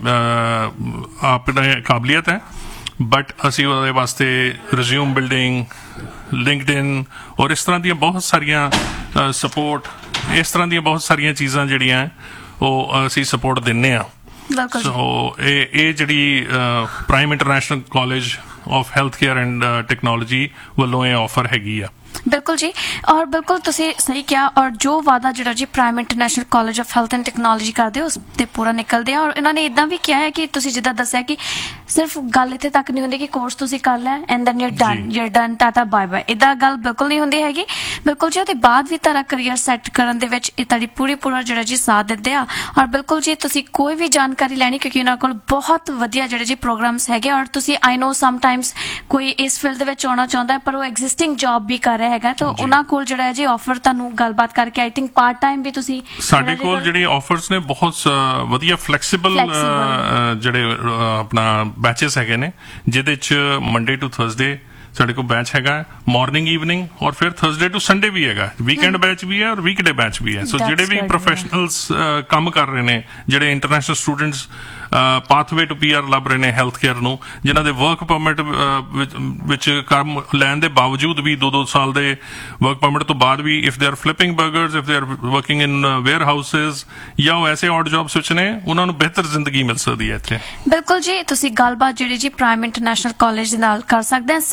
ਆਪਣੀ ਕਾਬਲੀਅਤ ਹੈ, ਬਟ ਅਸੀਂ ਉਹਦੇ ਵਾਸਤੇ ਰਿਜ਼ਿਊਮ ਬਿਲਡਿੰਗ, ਲਿੰਕਡਇਨ ਔਰ ਇਸ ਤਰ੍ਹਾਂ ਦੀਆਂ ਬਹੁਤ ਸਾਰੀਆਂ ਸਪੋਰਟ, ਇਸ ਤਰ੍ਹਾਂ ਦੀਆਂ ਬਹੁਤ ਸਾਰੀਆਂ ਚੀਜ਼ਾਂ ਜਿਹੜੀਆਂ ਉਹ ਅਸੀਂ ਸਪੋਰਟ ਦਿੰਦੇ ਹਾਂ। ਸੋ ਇਹ ਜਿਹੜੀ prime international college of health care and technology ਵੱਲੋਂ ਇਹ ਆਫਰ ਹੈਗੀ ਆ। ਬਿਲਕੁਲ ਜੀ, ਔਰ ਬਿਲਕੁਲ ਤੁਸੀਂ ਸਹੀ ਕਿਹਾ, ਔਰ ਜੋ ਵਾਅਦਾ ਜਿਹੜਾ ਜੀ prime international college of health and technology ਕਰਦੇ ਉਸ ਤੇ ਪੂਰਾ ਨਿਕਲਦੇ ਆ। ਔਰ ਇਹਨਾਂ ਨੇ ਇਦਾਂ ਵੀ ਕਿਹਾ ਹੈ ਕਿ ਤੁਸੀਂ ਜਿੱਦਾਂ ਦੱਸਿਆ ਕਿ ਸਿਰਫ ਗੱਲ ਇੱਥੇ ਤੱਕ ਨਹੀਂ ਹੁੰਦੀ ਕਿ ਕੋਰਸ ਤੁਸੀਂ ਕਰ ਲਿਆ and then your done tata bye bye, ਇਦਾਂ ਗੱਲ ਬਿਲਕੁਲ ਨਹੀਂ ਹੁੰਦੀ ਹੈਗੀ। ਬਿਲਕੁਲ ਜੀ, ਉਹਦੇ ਬਾਅਦ ਵੀ ਤੁਹਾਡਾ ਕਰੀਅਰ ਸੈੱਟ ਕਰਨ ਦੇ ਵਿੱਚ ਇਹ ਤੁਹਾਡੀ ਪੂਰਾ ਜਿਹੜਾ ਜੀ ਸਾਥ ਦਿੰਦੇ ਆ। ਔਰ ਬਿਲਕੁਲ ਜੀ, ਤੁਸੀਂ ਕੋਈ ਵੀ ਜਾਣਕਾਰੀ ਲੈਣੀ, ਕਿਉਂਕਿ ਇਹਨਾਂ ਕੋਲ ਬਹੁਤ ਵਧੀਆ ਜਿਹੜੇ ਜੀ ਪ੍ਰੋਗਰਾਮਸ ਹੈਗੇ। ਔਰ ਤੁਸੀਂ ਆਈ ਨੋ ਸਮਟਾਈਮਸ ਕੋਈ ਇਸ ਫੀਲਡ ਦੇ ਵਿੱਚ ਆਉਣਾ ਚਾਹੁੰਦਾ ਪਰ ਉਹ ਐਗਜ਼ਿਸਟਿੰਗ ਜੌਬ ਵੀ ਕਰ ਰਿਹਾ ਹੈਗਾ, ਤਾਂ ਉਹਨਾਂ ਕੋਲ ਜਿਹੜਾ ਹੈ ਜੀ ਆਫਰ ਤੁਹਾਨੂੰ ਗੱਲਬਾਤ ਕਰਕੇ ਆਈ ਥਿੰਕ ਪਾਰਟ ਟਾਈਮ ਵੀ ਤੁਸੀਂ ਸਾਡੇ ਕੋਲ ਜਿਹੜੇ ਆਫਰਸ ਨੇ ਬਹੁਤ ਵਧੀਆ ਫਲੈਕਸੀਬਲ ਜਿਹੜੇ ਆਪਣਾ ਬੈਚਸ ਹੈਗੇ ਨੇ, ਜਿਹਦੇ ਚ ਮੰਡੇ ਟੂ ਥਰਸਡੇ ਸਾਡੇ ਕੋਲ ਬੈਚ ਹੈਗਾ, ਮਾਰਨਿੰਗ ਈਵਨਿੰਗ, ਔਰ ਫਿਰ ਥਰਸਡੇ ਟੂ ਸੰਡੇ ਵੀ ਹੈਗਾ, ਵੀਕਐਂਡ ਬੈਚ ਵੀ ਹੈ ਔਰ ਵੀਕਡੇ ਬੈਚ ਵੀ ਹੈ। ਸੋ ਜਿਹੜੇ ਵੀ ਪ੍ਰੋਫੈਸ਼ਨਲਸ ਕੰਮ ਕਰ ਰਹੇ ਨੇ, ਜਿਹੜੇ international students pathway to PR ਲੱਭ ਰਹੇ ਨੇ ਹੈਲਥ ਕੇਅਰ ਨੂੰ, ਜਿਨ੍ਹਾਂ ਦੇ ਵਰਕ ਪਰਮਿਟ ਵਿੱਚ ਕੰਮ ਲੈਣ ਦੇ ਬਾਵਜੂਦ ਵੀ 2-2 ਸਾਲ ਦੇ ਵਰਕ ਪਰਮਿਟ ਤੋਂ ਬਾਅਦ ਵੀ if they are ਫਲਿਪਿੰਗ burgers, if they are working in wear houses ਜਾਂ ਉਹ ਐਸੇ ਆਡ ਜੌਬਸ ਵਿੱਚ ਨੇ, ਉਹਨਾਂ ਨੂੰ ਬਿਹਤਰ ਜ਼ਿੰਦਗੀ ਮਿਲ ਸਕਦੀ ਹੈ ਇੱਥੇ। ਬਿਲਕੁਲ ਜੀ, ਤੁਸੀਂ ਗੱਲਬਾਤ ਜਿਹੜੀ ਜੀ ਪ੍ਰਾਈਮ ਇੰਟਰਨੈਸ਼ਨਲ ਕਾਲਜ ਦੇ ਨਾਲ ਕਰ ਸਕਦੇ ਆ।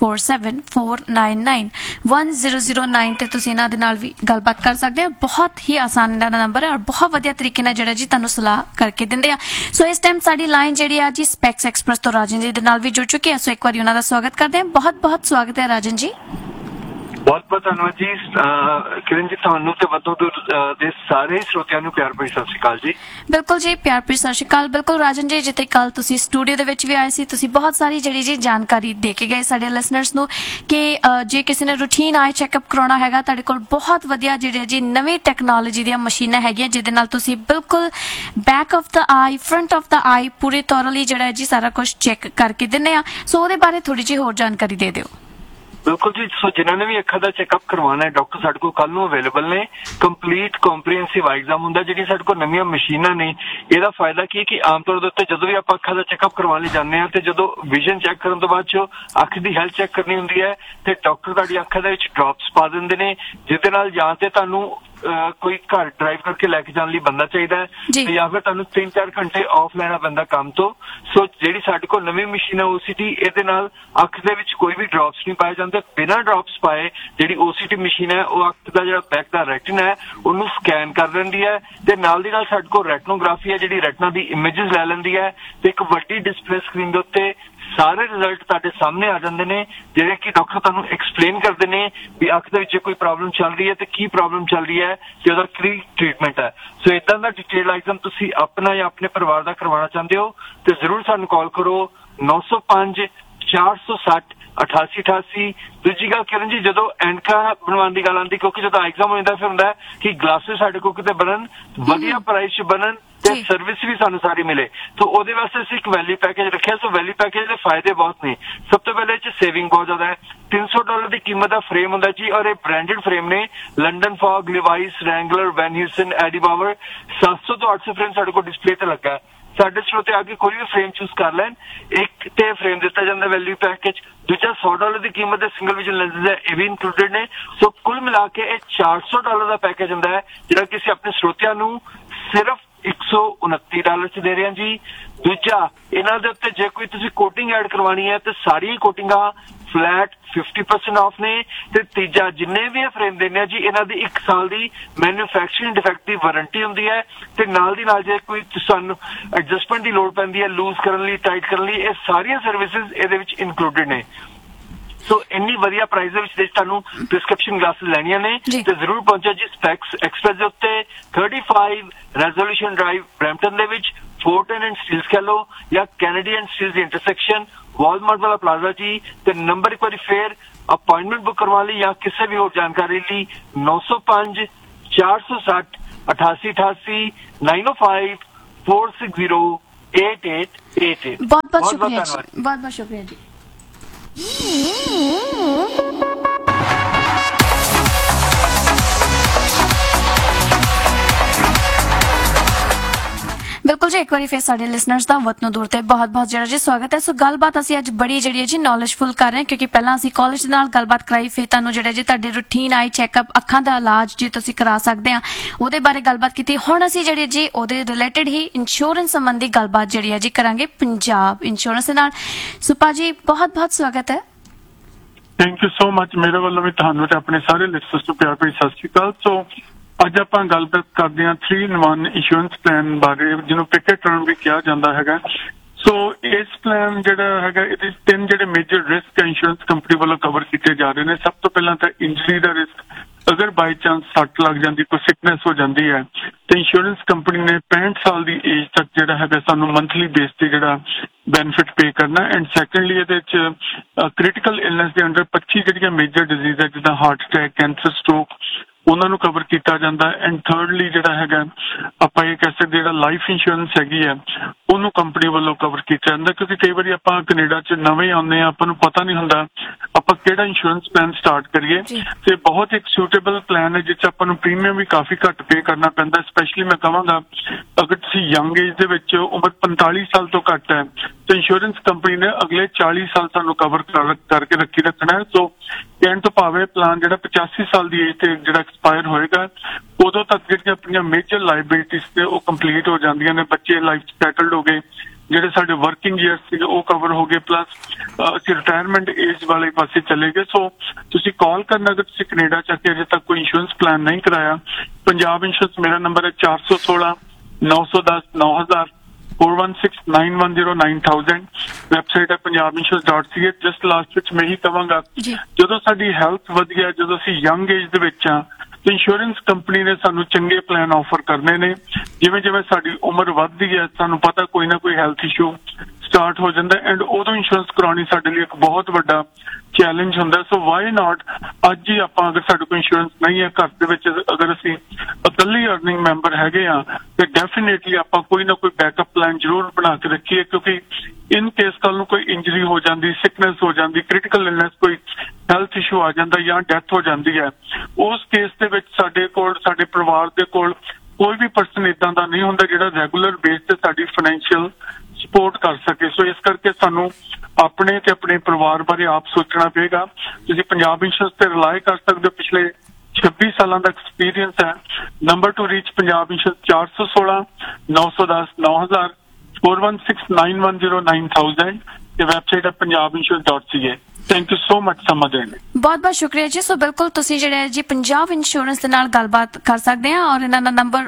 6474991009 ਤੇ ਤੁਸੀਂ ਇਹਨਾਂ ਦੇ ਨਾਲ ਵੀ ਗੱਲਬਾਤ ਕਰ ਸਕਦੇ ਆ। ਬਹੁਤ ਹੀ ਆਸਾਨ ਇਹਨਾਂ ਦਾ ਨੰਬਰ ਹੈ ਔਰ ਬਹੁਤ ਵਧੀਆ ਤਰੀਕੇ ਨਾਲ ਜਿਹੜਾ ਜੀ ਤੁਹਾਨੂੰ ਸਲਾਹ ਕਰਕੇ ਦਿੰਦੇ ਆ। ਸੋ ਇਸ ਟਾਈਮ ਸਾਡੀ ਲਾਈਨ ਜਿਹੜੀ ਆ ਜੀ ਸਪੈਕਸ ਐਕਸਪ੍ਰੈਸ ਤੋਂ ਰਾਜਨ ਜੀ ਦੇ ਨਾਲ ਵੀ ਜੁੜ ਚੁੱਕੀ ਹੈ। ਸੋ ਇੱਕ ਵਾਰੀ ਉਹਨਾਂ ਦਾ ਸਵਾਗਤ ਕਰਦੇ ਹਾਂ। ਬਹੁਤ ਸਵਾਗਤ ਹੈ ਰਾਜਨ ਜੀ। ਬਹੁਤ ਧੰਨਵਾਦ ਜੀ ਕਿਰਨ ਜੀ, ਤੁਹਾਨੂੰ ਤੇ ਵੱਧੋ ਦੇ ਸਾਰੇ ਸਰੋਤਿਆਂ ਨੂੰ ਪਿਆਰ ਭਰੀ ਸਤਿ ਸ਼੍ਰੀ ਅਕਾਲ ਜੀ। ਬਿਲਕੁਲ ਜੀ, ਪਿਆਰ ਭਰੀ ਸਤਿ ਸ਼੍ਰੀ ਅਕਾਲ। ਬਿਲਕੁਲ ਰਾਜਨ ਜੀ, ਜਿੱਥੇ ਕੱਲ ਤੁਸੀਂ ਸਟੂਡੀਓ ਦੇ ਵਿੱਚ ਵੀ ਆਏ ਸੀ, ਤੁਸੀਂ ਬਹੁਤ ਸਾਰੀ ਜਿਹੜੀ ਜੀ ਜਾਣਕਾਰੀ ਦੇ ਕੇ ਗਏ ਸਾਡੇ ਲਿਸਨਰਸ ਨੂੰ ਕਿ ਜੇ ਕਿਸੇ ਨੇ ਰੂਟੀਨ ਆਈ ਚੈੱਕਅਪ ਕਰਾਉਣਾ ਹੈਗਾ, ਤੁਹਾਡੇ ਕੋਲ ਬਹੁਤ ਵਧੀਆ ਜਿਹੜੇ ਜੀ ਨਵੀਂ ਟੈਕਨੋਲੋਜੀ ਦੀਆਂ ਮਸ਼ੀਨਾਂ ਹੈਗੀਆਂ, ਜਿਹਦੇ ਨਾਲ ਤੁਸੀਂ ਬਿਲਕੁਲ back of the I, front of ਦਾ ਆਈ ਪੂਰੀ ਤੌਰਲੀ ਜਿਹੜਾ ਜੀ ਸਾਰਾ ਕੁਝ ਚੈੱਕ ਕਰਕੇ ਦਿੰਦੇ ਆ। ਸੋ ਉਹਦੇ ਬਾਰੇ ਥੋੜੀ ਜਿਹੀ ਹੋਰ ਜਾਣਕਾਰੀ ਦੇ ਦਿਓ। ਬਿਲਕੁਲ ਜੀ, ਸੋ ਜਿਨ੍ਹਾਂ ਨੇ ਵੀ ਅੱਖਾਂ ਦਾ ਚੈੱਕਅਪ ਕਰਵਾਉਣਾ ਹੈ, ਡਾਕਟਰ ਸਾਡੇ ਕੋਲ ਕੱਲ ਨੂੰ ਅਵੇਲੇਬਲ ਨੇ। ਕੰਪਲੀਟ ਕੰਪਰੀਹੈਂਸਿਵ ਐਗਜ਼ਾਮ ਹੁੰਦਾ, ਜਿਹੜੀ ਸਾਡੇ ਕੋਲ ਨਵੀਆਂ ਮਸ਼ੀਨਾਂ ਨੇ। ਇਹਦਾ ਫਾਇਦਾ ਕੀ ਕਿ ਆਮ ਤੌਰ ਦੇ ਉੱਤੇ ਜਦੋਂ ਵੀ ਆਪਾਂ ਅੱਖਾਂ ਦਾ ਚੈੱਕਅਪ ਕਰਵਾਉਣ ਲਈ ਜਾਂਦੇ ਹਾਂ ਤੇ ਜਦੋਂ ਵਿਜ਼ਨ ਚੈੱਕ ਕਰਨ ਤੋਂ ਬਾਅਦ ਜੋ ਅੱਖ ਦੀ ਹੈਲਥ ਚੈੱਕ ਕਰਨੀ ਹੁੰਦੀ ਹੈ ਤੇ ਡਾਕਟਰ ਤੁਹਾਡੀ ਅੱਖਾਂ ਦੇ ਵਿੱਚ ਡ੍ਰੌਪਸ ਪਾ ਦਿੰਦੇ ਨੇ, ਜਿਹਦੇ ਨਾਲ ਜਾਂ ਤੇ ਤੁਹਾਨੂੰ ਕੋਈ ਘਰ ਡਰਾਈਵ ਕਰਕੇ ਲੈ ਕੇ ਜਾਣ ਲਈ ਬੰਦਾ ਚਾਹੀਦਾ ਹੈ ਜਾਂ ਫਿਰ ਤੁਹਾਨੂੰ 3-4 ਘੰਟੇ ਆਫ ਲੈਣਾ ਪੈਂਦਾ ਕੰਮ ਤੋਂ। ਸੋ ਜਿਹੜੀ ਸਾਡੇ ਕੋਲ ਨਵੀਂ ਮਸ਼ੀਨ ਹੈ OCT, ਇਹਦੇ ਨਾਲ ਅੱਖ ਦੇ ਵਿੱਚ ਕੋਈ ਵੀ ਡ੍ਰੌਪਸ ਨਹੀਂ ਪਾਏ ਜਾਂਦੇ। ਬਿਨਾਂ ਡ੍ਰੌਪਸ ਪਾਏ ਜਿਹੜੀ OCT ਮਸ਼ੀਨ ਹੈ ਉਹ ਅੱਖ ਦਾ ਜਿਹੜਾ ਬੈਕ ਦਾ ਰੈਟਿਨਾ ਹੈ ਉਹਨੂੰ ਸਕੈਨ ਕਰ ਲੈਂਦੀ ਹੈ ਤੇ ਨਾਲ ਦੀ ਨਾਲ ਸਾਡੇ ਕੋਲ ਰੈਟਨੋਗ੍ਰਾਫੀ ਹੈ, ਜਿਹੜੀ ਰੈਟਨਾ ਦੀ ਇਮੇजेस ਲੈ ਲੈਂਦੀ ਹੈ ਤੇ ਇੱਕ ਵੱਡੀ ਡਿਸਪਲੇ ਸਕਰੀਨ ਦੇ ਉੱਤੇ ਸਾਰੇ ਰਿਜ਼ਲਟ ਤੁਹਾਡੇ ਸਾਹਮਣੇ ਆ ਜਾਂਦੇ ਨੇ, ਜਿਹੜੇ ਕਿ ਡਾਕਟਰ ਤੁਹਾਨੂੰ ਐਕਸਪਲੇਨ ਕਰਦੇ ਨੇ ਵੀ ਅੱਖ ਦੇ ਵਿੱਚ ਕੋਈ ਪ੍ਰੋਬਲਮ ਚੱਲ ਰਹੀ ਹੈ ਤੇ ਕੀ ਪ੍ਰੋਬਲਮ ਚੱਲ ਰਹੀ ਹੈ ਤੇ ਉਹਦਾ ਕੀ ਟ੍ਰੀਟਮੈਂਟ ਹੈ। ਸੋ ਇਦਾਂ ਦਾ ਡਿਟੇਲ ਐਗਜ਼ਾਮ ਤੁਸੀਂ ਆਪਣਾ ਜਾਂ ਆਪਣੇ ਪਰਿਵਾਰ ਦਾ ਕਰਵਾਉਣਾ ਚਾਹੁੰਦੇ ਹੋ ਤੇ ਜ਼ਰੂਰ ਸਾਨੂੰ ਕਾਲ ਕਰੋ 905 460 8888। ਦੂਜੀ ਗੱਲ ਕਿਰਨ ਜੀ, ਜਦੋਂ ਐਨਕਾਂ ਬਣਵਾਉਣ ਦੀ ਗੱਲ ਆਉਂਦੀ, ਕਿਉਂਕਿ ਜਦੋਂ ਐਗਜ਼ਾਮ ਹੋ ਜਾਂਦਾ ਫਿਰ ਹੁੰਦਾ ਕਿ ਗਲਾਸਿਸ ਸਾਡੇ ਕੋਲ ਕਿਤੇ ਬਣਨ, ਵਧੀਆ ਪ੍ਰਾਈਸ 'ਚ ਬਣਨ ਤੇ ਸਰਵਿਸ ਵੀ ਸਾਨੂੰ ਸਾਰੀ ਮਿਲੇ। ਤਾਂ ਉਹਦੇ ਵਾਸਤੇ ਅਸੀਂ ਇੱਕ ਵੈਲਿਊ ਪੈਕੇਜ ਰੱਖਿਆ। ਸੋ ਵੈਲਿਊ ਪੈਕੇਜ ਦੇ ਫਾਇਦੇ ਬਹੁਤ ਨੇ। ਸਭ ਤੋਂ ਪਹਿਲੇ ਇਹ 'ਚ ਸੇਵਿੰਗ ਬਹੁਤ ਜ਼ਿਆਦਾ ਹੈ। $300 ਦੀ ਕੀਮਤ ਦਾ ਫਰੇਮ ਹੁੰਦਾ ਜੀ ਔਰ ਇਹ ਬ੍ਰਾਂਡਡ ਫਰੇਮ ਨੇ। ਲੰਡਨ ਫੌਗ, ਲਿਵਾਈਸ, ਰੈਂਗਲਰ, ਵੈਨ ਹਿਊਸਨ, ਐਡੀ ਬਾਵਰ, 700 ਤੋਂ 800 ਫਰੇਮ ਸਾਡੇ ਕੋਲ ਡਿਸਪਲੇ ਤੇ ਲੱਗਾ ਹੈ। ਸਾਡੇ ਸਰੋਤੇ ਆ ਕੇ ਕੋਈ ਵੀ ਫਰੇਮ ਚੂਜ਼ ਕਰ ਲੈਣ, ਇੱਕ ਤੇ ਫਰੇਮ ਦਿੱਤਾ ਜਾਂਦਾ ਵੈਲਿਊ ਪੈਕੇਜ। ਦੂਜਾ $100 ਦੀ ਕੀਮਤ ਦੇ ਸਿੰਗਲ ਵਿਜ਼ਨ ਲੈਂਸਿਸ ਹੈ, ਇਹ ਵੀ ਇਨਕਲੂਡਡ ਨੇ। ਸੋ ਕੁੱਲ ਮਿਲਾ ਕੇ ਇਹ $400 ਦਾ ਪੈਕੇਜ ਹੁੰਦਾ ਹੈ, ਜਿਹੜਾ ਕਿ ਅਸੀਂ ਆਪਣੇ ਸਰੋਤਿਆਂ ਨੂੰ ਸਿਰਫ $129 ਚ ਦੇ ਰਹੇ ਹਾਂ ਜੀ। ਦੂਜਾ, ਇਹਨਾਂ ਦੇ ਉੱਤੇ ਜੇ ਕੋਈ ਤੁਸੀਂ ਕੋਟਿੰਗ ਐਡ ਕਰਵਾਉਣੀ ਹੈ ਤੇ ਸਾਰੀਆਂ ਕੋਟਿੰਗਾਂ ਫਲੈਟ 50% ਆਫ ਨੇ। ਤੇ ਤੀਜਾ, ਜਿੰਨੇ ਵੀ ਇਹ ਫਰੇਮ ਦਿੰਦੇ ਆ ਜੀ, ਇਹਨਾਂ ਦੀ 1 ਸਾਲ ਦੀ ਮੈਨੂਫੈਕਚਰਿੰਗ ਡਿਫੈਕਟ ਦੀ ਵਾਰੰਟੀ ਹੁੰਦੀ ਹੈ ਤੇ ਨਾਲ ਦੀ ਨਾਲ ਜੇ ਕੋਈ ਸਾਨੂੰ ਐਡਜਸਟਮੈਂਟ ਦੀ ਲੋੜ ਪੈਂਦੀ ਹੈ, ਲੂਜ਼ ਕਰਨ ਲਈ, ਟਾਈਟ ਕਰਨ ਲਈ, ਇਹ ਸਾਰੀਆਂ ਸਰਵਿਸਿਜ਼ ਇਹਦੇ ਵਿੱਚ ਇਨਕਲੂਡਡ ਨੇ। ਸੋ ਇੰਨੀ ਵਧੀਆ ਪ੍ਰਾਈਸ ਦੇ ਵਿੱਚ ਤੁਹਾਨੂੰ ਪ੍ਰਿਸਕ੍ਰਿਪਸ਼ਨ ਗਲਾਸਿਸ ਲੈਣੀਆਂ ਨੇ ਜੀ। ਤੇ ਜ਼ਰੂਰ ਪਹੁੰਚੋ ਜੀ ਸਪੈਕਸ ਐਕਸਪ੍ਰੈਸ ਦੇ ਉੱਤੇ 35 ਰੈਜ਼ੋਲੂਸ਼ਨ ਡਰਾਈਵ ਬਰੈਂਪਟਨ ਦੇ ਵਿੱਚ ਫੋਰਟਨ ਐਂਡ ਸਟੀਲਸ ਕਹ ਲਓ ਜਾਂ Kennedy and Steeles the intersection Walmart ਵਾਲਾ ਪਲਾਜ਼ਾ ਜੀ। ਤੇ ਨੰਬਰ ਇੱਕ ਵਾਰੀ ਫੇਰ अपॉइंटमेंट बुक करवा ली या किसी भी और जानकारी ली 905 460 8888 905 460 8888। बहुत बहुत शुक्रिया जी, बहुत बहुत शुक्रिया जी। बिल्कुल जी, एक बार फिर साडे लिसनर्स का वतनों दूर ते बहुत बहुत जिहड़ा जी स्वागत है। सो गलबात असीं अज बड़ी जिहड़ी है जी नॉलेजफुल कर रहे हैं, क्योंकि पहला असीं कॉलेज दे नाल गलबात कराई, फिर तुहानूं जिहड़ा जी तुहाडे रूटीन आई चैकअप अखां दा इलाज जी तुसीं करा सकदे आ ਉਹਦੇ ਬਾਰੇ ਗੱਲਬਾਤ ਕੀਤੀ। ਹੁਣ ਅਸੀਂ ਜਿਹੜੀ ਜੀ ਉਹਦੇ ਰਿਲੇਟਡ ਹੀ ਇੰਸ਼ੋਰੈਂਸ ਸੰਬੰਧੀ ਗੱਲਬਾਤ ਜਿਹੜੀ ਹੈ ਜੀ ਕਰਾਂਗੇ ਪੰਜਾਬ ਇੰਸ਼ੋਰੈਂਸ ਦੇ ਨਾਲ। ਸੁਪਾ ਜੀ ਬਹੁਤ ਬਹੁਤ ਸਵਾਗਤ ਹੈ। Thank you so much. ਮੇਰੇ ਵੱਲੋਂ ਵੀ ਤੁਹਾਨੂੰ ਤੇ ਆਪਣੇ ਸਾਰੇ ਲਿਸਨਰਸ ਨੂੰ ਪਿਆਰ ਭਰੀ ਸਤਿ ਸ਼੍ਰੀ ਅਕਾਲ। ਸੋ ਅੱਜ ਆਪਾਂ ਗੱਲਬਾਤ ਕਰਦੇ ਹਾਂ 3-in-1 ਇੰਸ਼ੋਰੈਂਸ ਪਲਾਨ ਬਾਰੇ, ਜਿਹਨੂੰ ਪਿਕਟ ਟਰਮ ਵੀ ਕਿਹਾ ਜਾਂਦਾ ਹੈਗਾ। ਸੋ ਇਸ ਪਲਾਨ ਜਿਹੜਾ ਹੈਗਾ ਇਹਦੇ 3 ਜਿਹੜੇ ਮੇਜਰ ਰਿਸਕ ਇੰਸ਼ੋਰੈਂਸ ਕੰਪਨੀ ਵੱਲੋਂ ਕਵਰ ਕੀਤੇ ਜਾ ਰਹੇ ਨੇ। ਸਭ ਤੋਂ ਪਹਿਲਾਂ ਤਾਂ ਇੰਜਰੀ ਦਾ ਰਿਸਕ, ਅਗਰ ਬਾਈ ਚਾਂਸ ਸੱਟ ਲੱਗ ਜਾਂਦੀ, ਕੋਈ ਸਿਕਨੈਸ ਹੋ ਜਾਂਦੀ ਹੈ ਤੇ ਇੰਸ਼ੋਰੈਂਸ ਕੰਪਨੀ ਨੇ 65 ਸਾਲ ਦੀ ਏਜ ਤੱਕ ਜਿਹੜਾ ਹੈਗਾ ਸਾਨੂੰ ਮੰਥਲੀ ਬੇਸ ਤੇ ਜਿਹੜਾ ਬੈਨੀਫਿਟ ਪੇ ਕਰਨਾ। ਐਂਡ ਸੈਕੰਡਲੀ ਇਹਦੇ ਚ ਕ੍ਰਿਟੀਕਲ ਇਲਨੈਸ ਦੇ ਅੰਡਰ 25 ਜਿਹੜੀਆਂ ਮੇਜਰ ਡਿਜ਼ੀਜ਼ ਹੈ ਜਿੱਦਾਂ ਹਾਰਟ ਅਟੈਕ, ਕੈਂਸਰ, ਸਟ੍ਰੋਕ, ਉਹਨਾਂ ਨੂੰ ਕਵਰ ਕੀਤਾ ਜਾਂਦਾ। ਐਂਡ ਥਰਡਲੀ ਜਿਹੜਾ ਹੈਗਾ ਆਪਾਂ ਇਹ ਕਹਿ ਸਕਦੇ ਜਿਹੜਾ ਲਾਈਫ ਇੰਸ਼ੋਰੈਂਸ ਹੈਗੀ ਹੈ ਉਹਨੂੰ ਕੰਪਨੀ ਵੱਲੋਂ ਕਵਰ ਕੀਤਾ ਜਾਂਦਾ, ਕਿਉਂਕਿ ਕਈ ਵਾਰੀ ਆਪਾਂ ਕੈਨੇਡਾ 'ਚ ਨਵੇਂ ਆਉਂਦੇ ਹਾਂ, ਆਪਾਂ ਨੂੰ ਪਤਾ ਨਹੀਂ ਹੁੰਦਾ ਆਪਾਂ ਕਿਹੜਾ ਇੰਸ਼ੋਰੈਂਸ ਪਲਾਨ ਸਟਾਰਟ ਕਰੀਏ। ਤੇ ਬਹੁਤ ਇੱਕ ਸੂਟੇਬਲ ਪਲਾਨ ਹੈ ਜਿਸ 'ਚ ਆਪਾਂ ਨੂੰ ਪ੍ਰੀਮੀਅਮ ਵੀ ਕਾਫੀ ਘੱਟ ਪੇ ਕਰਨਾ ਪੈਂਦਾ। ਸਪੈਸ਼ਲੀ ਮੈਂ ਕਹਾਂਗਾ ਅਗਰ ਤੁਸੀਂ ਯੰਗ ਏਜ ਦੇ ਵਿੱਚ ਉਮਰ 45 ਸਾਲ ਤੋਂ ਘੱਟ ਹੈ ਤਾਂ ਇੰਸ਼ੋਰੈਂਸ ਕੰਪਨੀ ਨੇ ਅਗਲੇ 40 ਸਾਲ ਤੁਹਾਨੂੰ ਕਵਰ ਕਰਕੇ ਰੱਖਣਾ ਹੈ। ਸੋ ਕਹਿਣ ਤੋਂ ਭਾਵੇਂ ਪਲਾਨ ਜਿਹੜਾ 85 ਸਾਲ ਦੀ ਏਜ ਤੇ ਜਿਹੜਾ ਐਕਸਪਾਇਰ ਹੋਏਗਾ ਉਦੋਂ ਤੱਕ ਜਿਹੜੀਆਂ ਆਪਣੀਆਂ ਮੇਜਰ ਲਾਇਬਿਲਿਟੀਜ਼ ਤੇ ਉਹ ਕੰਪਲੀਟ ਹੋ ਜਾਂਦੀਆਂ ਨੇ। ਬੱਚੇ ਲਾਈਫ ਸੈਟਲਡ ਹੋ ਗਏ, ਜਿਹੜੇ ਸਾਡੇ ਵਰਕਿੰਗ ਈਅਰਸ ਸੀਗੇ ਉਹ ਕਵਰ ਹੋ ਗਏ, ਪਲੱਸ ਅਸੀਂ ਰਿਟਾਇਰਮੈਂਟ ਏਜ ਵਾਲੇ ਪਾਸੇ ਚਲੇ ਗਏ। ਸੋ ਤੁਸੀਂ ਕਾਲ ਕਰਨਾ ਅਗਰ ਤੁਸੀਂ ਕੈਨੇਡਾ 'ਚ ਆ ਕੇ ਅਜੇ ਤੱਕ ਕੋਈ ਇੰਸ਼ੋਰੈਂਸ ਪਲਾਨ ਨਹੀਂ ਕਰਾਇਆ। ਪੰਜਾਬ ਇੰਸ਼ੋਰੈਂਸ ਮੇਰਾ ਨੰਬਰ ਹੈ 416 910 9000 4169109000। ਵੈਬਸਾਈਟ ਹੈ punjabinsurance.ca। ਜਸਟ ਲਾਸਟ ਵਿੱਚ ਮੈਂ ਹੀ ਕਹਾਂਗਾ ਜਦੋਂ ਸਾਡੀ ਹੈਲਥ ਵਧੀਆ, ਜਦੋਂ ਅਸੀਂ ਯੰਗ ਏਜ ਦੇ ਵਿੱਚ ਆ ਤੇ ਇੰਸ਼ੋਰੈਂਸ ਕੰਪਨੀ ਨੇ ਸਾਨੂੰ ਚੰਗੇ ਪਲਾਨ ਆਫਰ ਕਰਨੇ ਨੇ। ਜਿਵੇਂ ਜਿਵੇਂ ਸਾਡੀ ਉਮਰ ਵੱਧਦੀ ਹੈ ਸਾਨੂੰ ਪਤਾ ਕੋਈ ਨਾ ਕੋਈ ਹੈਲਥ ਇਸ਼ੂ ਸਟਾਰਟ ਹੋ ਜਾਂਦਾ ਐਂਡ ਉਦੋਂ ਇੰਸ਼ੋਰੈਂਸ ਕਰਾਉਣੀ ਸਾਡੇ ਲਈ ਇੱਕ ਬਹੁਤ ਵੱਡਾ ਚੈਲੰਜ ਹੁੰਦਾ। ਸੋ ਵਾਈ ਨਾਟ ਅੱਜ ਹੀ ਆਪਾਂ ਅਗਰ ਸਾਡੇ ਕੋਲ ਇੰਸ਼ੋਰੈਂਸ ਨਹੀਂ ਹੈ, ਘਰ ਦੇ ਵਿੱਚ ਅਗਰ ਅਸੀਂ ਇਕੱਲੀ ਅਰਨਿੰਗ ਮੈਂਬਰ ਹੈਗੇ ਆ ਤੇ ਡੈਫੀਨੇਟਲੀ ਆਪਾਂ ਕੋਈ ਨਾ ਕੋਈ ਬੈਕਅਪ ਪਲਾਨ ਜ਼ਰੂਰ ਬਣਾ ਕੇ ਰੱਖੀਏ, ਕਿਉਂਕਿ ਇਨ ਕੇਸ ਕੱਲ ਨੂੰ ਕੋਈ ਇੰਜਰੀ ਹੋ ਜਾਂਦੀ, ਸਿਕਨੈਸ ਹੋ ਜਾਂਦੀ, ਕ੍ਰਿਟੀਕਲ ਇਲਨੈਸ, ਕੋਈ ਹੈਲਥ ਇਸ਼ੂ ਆ ਜਾਂਦਾ ਜਾਂ ਡੈਥ ਹੋ ਜਾਂਦੀ ਹੈ, ਉਸ ਕੇਸ ਦੇ ਵਿੱਚ ਸਾਡੇ ਕੋਲ, ਸਾਡੇ ਪਰਿਵਾਰ ਦੇ ਕੋਲ ਕੋਈ ਵੀ ਪਰਸਨ ਇਦਾਂ ਦਾ ਨਹੀਂ ਹੁੰਦਾ ਜਿਹੜਾ ਰੈਗੂਲਰ ਬੇਸ ਤੇ ਸਾਡੀ ਫਾਈਨੈਂਸ਼ੀਅਲ ਸਪੋਰਟ ਕਰ ਸਕੇ। ਸੋ ਇਸ ਕਰਕੇ ਸਾਨੂੰ ਆਪਣੇ ਤੇ ਆਪਣੇ ਪਰਿਵਾਰ ਬਾਰੇ ਆਪ ਸੋਚਣਾ ਪਏਗਾ। ਤੁਸੀਂ ਪੰਜਾਬ ਇੰਸ਼ੋਰੈਂਸ ਤੇ ਰਿਲਾਈ ਕਰ ਸਕਦੇ ਹੋ, ਪਿਛਲੇ 26 ਸਾਲਾਂ ਦਾ ਐਕਸਪੀਰੀਅੰਸ ਹੈ। Number two reach Punjab insurance 416 910 9000 4169109000 ਤੇ ਵੈਬਸਾਈਟ ਹੈ punjabinsurance.ca। Thank you so much ਸਮਾਂ ਦੇਣ ਲਈ। ਬਹੁਤ ਬਹੁਤ ਸ਼ੁਕਰੀਆ ਜੀ। ਸੋ ਬਿਲਕੁਲ ਤੁਸੀਂ ਜਿਹੜੇ ਜੀ ਪੰਜਾਬ ਇੰਸ਼ੋਰੈਂਸ ਦੇ ਨਾਲ ਗੱਲਬਾਤ ਕਰ ਸਕਦੇ ਆ ਔਰ ਇਹਨਾਂ ਦਾ ਨੰਬਰ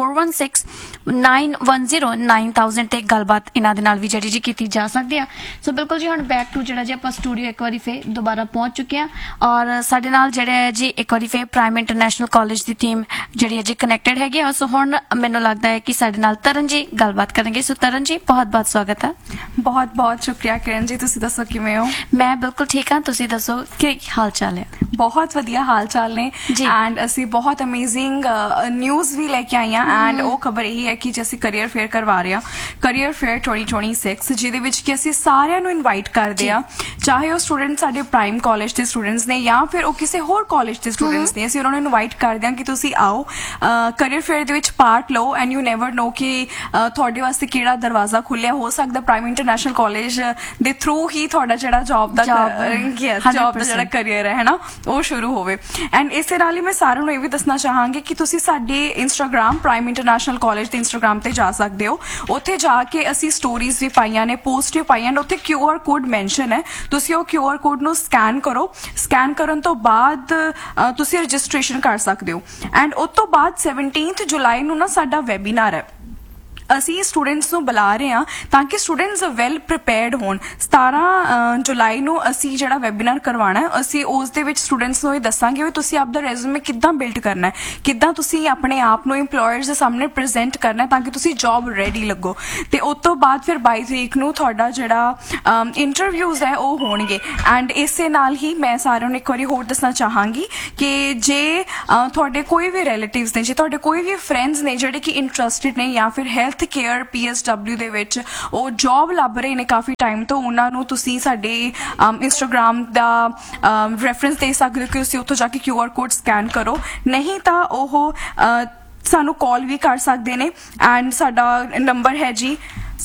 4169109000 ਤੇ ਗੱਲਬਾਤ ਇਹਨਾਂ ਦੇ ਨਾਲ ਵੀ ਜਿਹੜੀ ਜੀ ਕੀਤੀ ਜਾ ਸਕਦੀ ਆ। ਸੋ ਬਿਲਕੁਲ ਜੀ ਹੁਣ ਬੈਕ ਟੂ ਜਿਹੜਾ ਜੀ ਆਪਾਂ ਸਟੂਡੀਓ ਇੱਕ ਵਾਰੀ ਫੇਰ ਦੁਬਾਰਾ ਪਹੁੰਚ ਚੁੱਕੇ ਆ ਔਰ ਸਾਡੇ ਨਾਲ ਜਿਹੜੇ ਜੀ ਇੱਕ ਵਾਰੀ ਫੇਰ ਪ੍ਰਾਈਮ ਇੰਟਰਨੈਸ਼ਨਲ ਕਾਲਜ ਦੀ ਟੀਮ ਜਿਹੜੀ ਹੈ ਜੀ ਕਨੈਕਟਡ ਹੈਗੀ ਆ। ਸੋ ਹੁਣ ਮੈਨੂੰ ਲੱਗਦਾ ਹੈ ਕਿ ਸਾਡੇ ਨਾਲ ਤਰਨ ਜੀ ਗੱਲਬਾਤ ਕਰਨਗੇ। ਸੋ ਤਰਨ ਜੀ ਬਹੁਤ ਬਹੁਤ ਸਵਾਗਤ ਹੈ। ਬਹੁਤ ਬਹੁਤ ਸ਼ੁਕਰੀਆ ਕਿਰਨ ਜੀ, ਤੁਸੀਂ ਦੱਸੋ ਕਿਵੇਂ ਹੋ? ਮੈਂ ਬਿਲਕੁਲ ਠੀਕ ਹਾਂ, ਤੁਸੀਂ ਦੱਸੋ ਕੀ ਹਾਲ ਚਾਲ ਹੈ? ਬਹੁਤ ਵਧੀਆ ਹਾਲ ਚਾਲ ਨੇ ਐਂਡ ਅਸੀਂ ਬਹੁਤ ਅਮੇਜ਼ਿੰਗ ਨਿਊਜ਼ ਵੀ ਲੈ ਕੇ ਆਏ ਹਾਂ ਐਂਡ ਉਹ ਖਬਰ ਇਹ ਹੈ ਕਿ ਜੇ ਅਸੀਂ ਕਰੀਅਰ ਫੇਅਰ ਕਰਵਾ ਰਹੇ ਹਾਂ, ਕਰੀਅਰ ਫੇਅਰ 2026, ਜਿਹਦੇ ਵਿੱਚ ਕਿ ਅਸੀਂ ਸਾਰਿਆਂ ਨੂੰ ਇਨਵਾਈਟ ਕਰਦੇ ਆ, ਚਾਹੇ ਉਹ ਸਟੂਡੈਂਟ ਸਾਡੇ ਪ੍ਰਾਈਮ ਕਾਲਜ ਦੇ ਸਟੂਡੈਂਟਸ ਨੇ ਜਾਂ ਫਿਰ ਉਹ ਕਿਸੇ ਹੋਰ ਕਾਲਜ ਦੇ ਸਟੂਡੈਂਟਸ ਨੇ। ਅਸੀਂ ਉਹਨਾਂ ਨੂੰ ਇਨਵਾਈਟ ਕਰਦੇ ਹਾਂ ਕਿ ਤੁਸੀਂ ਆਓ ਕਰੀਅਰ ਫੇਅਰ ਦੇ ਵਿੱਚ ਪਾਰਟ ਲਓ ਐਂਡ ਯੂ ਨੈਵਰ ਨੋ ਕਿ ਤੁਹਾਡੇ ਵਾਸਤੇ ਕਿਹੜਾ ਦਰਵਾਜ਼ਾ ਖੁੱਲਿਆ ਹੋ ਸਕਦਾ। ਪ੍ਰਾਈਮ ਇੰਟਰਨੈਸ਼ਨਲ ਕਾਲਜ ਦੇ ਥਰੂ ਹੀ ਤੁਹਾਡਾ ਜਿਹੜਾ ਜੌਬ ਦਾ ਜਿਹੜਾ ਕਰੀਅਰ ਹੈ ਨਾ ਉਹ ਸ਼ੁਰੂ ਹੋਵੇ। ਐਂਡ ਇਸੇ ਨਾਲ ਹੀ ਮੈਂ ਸਾਰਿਆਂ ਨੂੰ ਇਹ ਵੀ ਦੱਸਣਾ ਚਾਹਾਂਗੀ ਕਿ ਤੁਸੀਂ ਸਾਡੇ ਇੰਸਟਾਗ੍ਰਾਮ ਪ੍ਰਾਈਮ ਇੰਟਰਨੈਸ਼ਨਲ ਕਾਲਜ ਦੇ ਇੰਸਟਾਗ੍ਰਾਮ ਤੇ ਜਾ ਸਕਦੇ ਹੋ। ਉੱਥੇ ਜਾ ਕੇ ਅਸੀਂ ਸਟੋਰੀਜ਼ ਵੀ ਪਾਈਆਂ ਨੇ, ਪੋਸਟ ਵੀ ਪਾਈਆਂ ਨੇ, ਉੱਥੇ QR ਕੋਡ ਮੈਂਸ਼ਨ ਹੈ। ਤੁਸੀਂ ਉਹ QR ਕੋਡ ਨੂੰ ਸਕੈਨ ਕਰੋ। ਸਕੈਨ ਕਰਨ ਤੋਂ ਬਾਅਦ ਤੁਸੀਂ ਰਜਿਸਟ੍ਰੇਸ਼ਨ ਕਰ ਸਕਦੇ ਹੋ। ਐਂਡ ਉਸ ਤੋਂ ਬਾਅਦ 17 ਜੁਲਾਈ ਨੂੰ ਨਾ ਸਾਡਾ ਵੈਬੀਨਾਰ ਹੈ ਅਸੀਂ ਸਟੂਡੈਂਟਸ ਨੂੰ ਬੁਲਾ ਰਹੇ ਹਾਂ ਤਾਂ ਕਿ ਸਟੂਡੈਂਟਸ ਵੈਲ ਪ੍ਰੀਪੇਅਰਡ ਹੋਣ। 17 ਜੁਲਾਈ ਨੂੰ ਅਸੀਂ ਜਿਹੜਾ ਵੈਬੀਨਾਰ ਕਰਵਾਉਣਾ ਹੈ, ਅਸੀਂ ਉਸ ਦੇ ਵਿੱਚ ਸਟੂਡੈਂਟਸ ਨੂੰ ਇਹ ਦੱਸਾਂਗੇ ਵੀ ਤੁਸੀਂ ਆਪਦਾ ਰੈਜ਼ੂਮੇ ਕਿੱਦਾਂ ਬਿਲਡ ਕਰਨਾ ਹੈ, ਕਿੱਦਾਂ ਤੁਸੀਂ ਆਪਣੇ ਆਪ ਨੂੰ ਇੰਪਲੋਇਰਸ ਦੇ ਸਾਹਮਣੇ ਪ੍ਰੈਜ਼ੈਂਟ ਕਰਨਾ ਹੈ ਤਾਂ ਕਿ ਤੁਸੀਂ ਜੌਬ ਰੈਡੀ ਲੱਗੋ। ਤੇ ਉਸ ਤੋਂ ਬਾਅਦ ਫਿਰ 22 ਤਰੀਕ ਨੂੰ ਤੁਹਾਡਾ ਜਿਹੜਾ ਇੰਟਰਵਿਊਜ਼ ਹੈ ਉਹ ਹੋਣਗੇ। ਐਂਡ ਇਸੇ ਨਾਲ ਹੀ ਮੈਂ ਸਾਰਿਆਂ ਨੂੰ ਇੱਕ ਵਾਰੀ ਹੋਰ ਦੱਸਣਾ ਚਾਹਾਂਗੀ ਕਿ ਜੇ ਤੁਹਾਡੇ ਕੋਈ ਵੀ ਰਿਲੇਟਿਵਸ ਨੇ, ਜੇ ਤੁਹਾਡੇ ਕੋਈ ਵੀ ਫਰੈਂਡਸ ਨੇ ਜਿਹੜੇ ਕਿ ਇੰਟਰਸਟਿਡ ਨੇ ਜਾਂ ਫਿਰ ਹੈਲਥ ਕੇਅਰ PSW ਦੇ ਵਿੱਚ ਉਹ ਜੌਬ ਲੱਭ ਰਹੇ ਨੇ ਕਾਫੀ ਟਾਈਮ ਤੋਂ, ਉਹਨਾਂ ਨੂੰ ਤੁਸੀਂ ਸਾਡੇ ਇੰਸਟਾਗ੍ਰਾਮ ਦਾ ਰੈਫਰੈਂਸ ਦੇ ਸਕਦੇ ਹੋ ਕਿ ਤੁਸੀਂ ਉੱਥੋਂ ਜਾ ਕੇ QR ਕੋਡ ਸਕੈਨ ਕਰੋ, ਨਹੀਂ ਤਾਂ ਉਹ ਸਾਨੂੰ ਕਾਲ ਵੀ ਕਰ ਸਕਦੇ ਨੇ। ਐਂਡ ਸਾਡਾ ਨੰਬਰ ਹੈ ਜੀ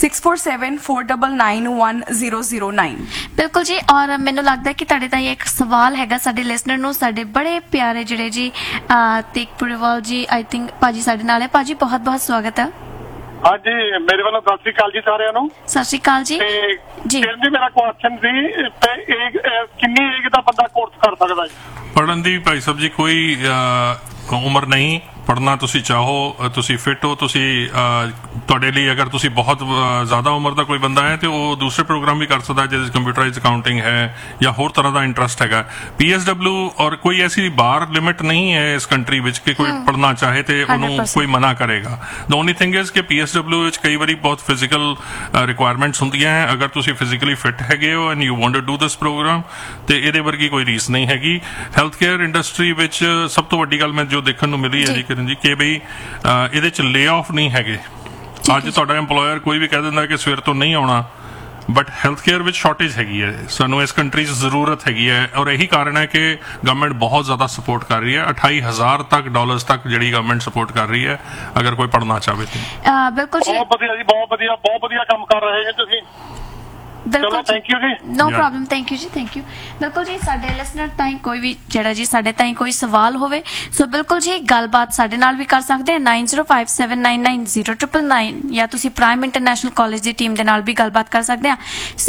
6474991009। ਬਿਲਕੁਲ ਜੀ। ਔਰ ਮੈਨੂੰ ਲੱਗਦਾ ਕਿ ਤੁਹਾਡੇ ਤਾਂ ਇੱਕ ਸਵਾਲ ਹੈਗਾ ਸਾਡੇ ਲਿਸਨਰ ਨੂੰ, ਸਾਡੇ ਬੜੇ ਪਿਆਰੇ ਜਿਹੜੇ ਜੀ ਤੇਗ ਪੁਰੇਵਾਲ ਜੀ, ਆਈ ਥਿੰਕ ਭਾਜੀ ਸਾਡੇ ਨਾਲ ਹੈ। ਭਾਜੀ ਬਹੁਤ ਬਹੁਤ ਸਵਾਗਤ ਹੈ। ਹਾਂਜੀ, ਮੇਰੇ ਵੱਲੋਂ ਸਤਿ ਸ਼੍ਰੀ ਅਕਾਲ ਜੀ ਸਾਰਿਆਂ ਨੂੰ। ਸਤਿ ਸ਼੍ਰੀ ਅਕਾਲ ਜੀ। ਜੀ ਮੇਰਾ ਕੁਐਸਚਨ ਸੀ ਕਿੰਨੀ ਏਜ ਦਾ ਬੰਦਾ ਕੋਰਸ ਕਰ ਸਕਦਾ ਜੀ? ਪੜ੍ਹਨ ਦੀ ਭਾਈ ਸਾਹਿਬ ਜੀ ਕੋਈ ਉਮਰ ਨਹੀਂ। ਪੜ੍ਹਨਾ ਤੁਸੀਂ ਚਾਹੋ, ਤੁਸੀਂ ਫਿੱਟ ਹੋ, ਤੁਸੀਂ ਤੁਹਾਡੇ ਲਈ ਅਗਰ ਤੁਸੀਂ ਬਹੁਤ ਜ਼ਿਆਦਾ ਉਮਰ ਦਾ ਕੋਈ ਬੰਦਾ ਹੈ ਤੇ ਉਹ ਦੂਸਰੇ ਪ੍ਰੋਗਰਾਮ ਵੀ ਕਰ ਸਕਦਾ ਜਿਹਦੇ ਕੰਪਿਊਟਰਾਈਜ਼ਡ ਅਕਾਊਂਟਿੰਗ ਹੈ ਜਾਂ ਹੋਰ ਤਰ੍ਹਾਂ ਦਾ ਇੰਟਰਸਟ ਹੈਗਾ। PSW ਔਰ ਕੋਈ ਐਸੀ ਬਾਰ ਲਿਮਿਟ ਨਹੀਂ ਹੈ ਇਸ ਕੰਟਰੀ ਵਿੱਚ ਕਿ ਕੋਈ ਪੜ੍ਹਨਾ ਚਾਹੇ ਤੇ ਉਹਨੂੰ ਕੋਈ ਮਨਾ ਕਰੇਗਾ। ਦ ਓਨਲੀ ਥਿੰਗ ਇਜ਼ ਕਿ PSW ਵਿੱਚ ਕਈ ਵਾਰੀ ਬਹੁਤ ਫਿਜ਼ੀਕਲ ਰਿਕੁਆਇਰਮੈਂਟਸ ਹੁੰਦੀਆਂ ਹੈ। ਅਗਰ ਤੁਸੀਂ ਫਿਜ਼ੀਕਲੀ ਫਿੱਟ ਹੈਗੇ ਹੋ and you want to do this programme ਤੇ ਇਹਦੇ ਵਰਗੀ ਕੋਈ ਰੀਸ ਨਹੀਂ ਹੈਗੀ। ਹੈਲਥ ਕੇਅਰ ਇੰਡਸਟਰੀ ਵਿੱਚ ਸਭ ਤੋਂ ਵੱਡੀ ਗੱਲ ਮੈਂ ਜੋ ਦੇਖਣ ਨੂੰ ਮਿਲੀ ਹੈ ਜੀ ਕਿ ਬਈ ਇਹਦੇ ਚ ਲੇ ਆਫ ਨਹੀਂ ਹੈਗੇ। ਅੱਜ ਤੁਹਾਡਾ EMPLOYER ਕੋਈ ਵੀ ਕਹਿ ਦਿੰਦਾ ਕਿ ਸਵੇਰ ਤੋਂ ਨਹੀਂ ਆਉਣਾ, ਬਟ ਹੈਲਥ ਕੇਅਰ ਵਿੱਚ ਸ਼ਾਰਟੇਜ ਹੈਗੀ ਹੈ, ਸਾਨੂੰ ਇਸ ਕੰਟਰੀ 'ਚ ਜ਼ਰੂਰਤ ਹੈਗੀ ਹੈ ਔਰ ਇਹੀ ਕਾਰਨ ਹੈ ਕਿ ਗਵਰਨਮੈਂਟ ਬਹੁਤ ਜ਼ਿਆਦਾ ਸਪੋਰਟ ਕਰ ਰਹੀ ਹੈ। $28,000 ਤੱਕ ਜਿਹੜੀ ਗਵਰਨਮੈਂਟ ਸਪੋਰਟ ਕਰ ਰਹੀ ਹੈ ਅਗਰ ਕੋਈ ਪੜ੍ਹਨਾ ਚਾਹਵੇ ਤੇ। ਬਿਲਕੁਲ ਜੀ, ਬਹੁਤ ਵਧੀਆ ਜੀ, ਬਹੁਤ ਵਧੀਆ ਕੰਮ ਕਰ ਰਹੇ ਹੋ ਤੁਸੀਂ। ਬਿਲਕੁਲ ਥੈਂਕ ਯੂ ਜੀ। ਨੋ ਪ੍ਰੋਬਲਮ, ਥੈਂਕ ਯੂ ਜੀ, ਥੈਂਕ ਯੂ। ਬਿਲਕੁਲ ਜੀ, ਸਾਡੇ ਲਿਸਨਰ ਤਾਈਂ ਕੋਈ ਵੀ ਜਿਹੜਾ ਜੀ ਸਾਡੇ ਤਾਈਂ ਕੋਈ ਸਵਾਲ ਹੋਵੇ ਸੋ ਬਿਲਕੁਲ ਜੀ ਗੱਲਬਾਤ ਸਾਡੇ ਨਾਲ ਵੀ ਕਰ ਸਕਦੇ ਆ 9057990999 ਜਾਂ ਤੁਸੀਂ ਪ੍ਰਾਈਮ ਇੰਟਰਨੈਸ਼ਨਲ ਕਾਲਜ ਦੀ ਟੀਮ ਦੇ ਨਾਲ ਵੀ ਗੱਲਬਾਤ ਕਰ ਸਕਦੇ ਆ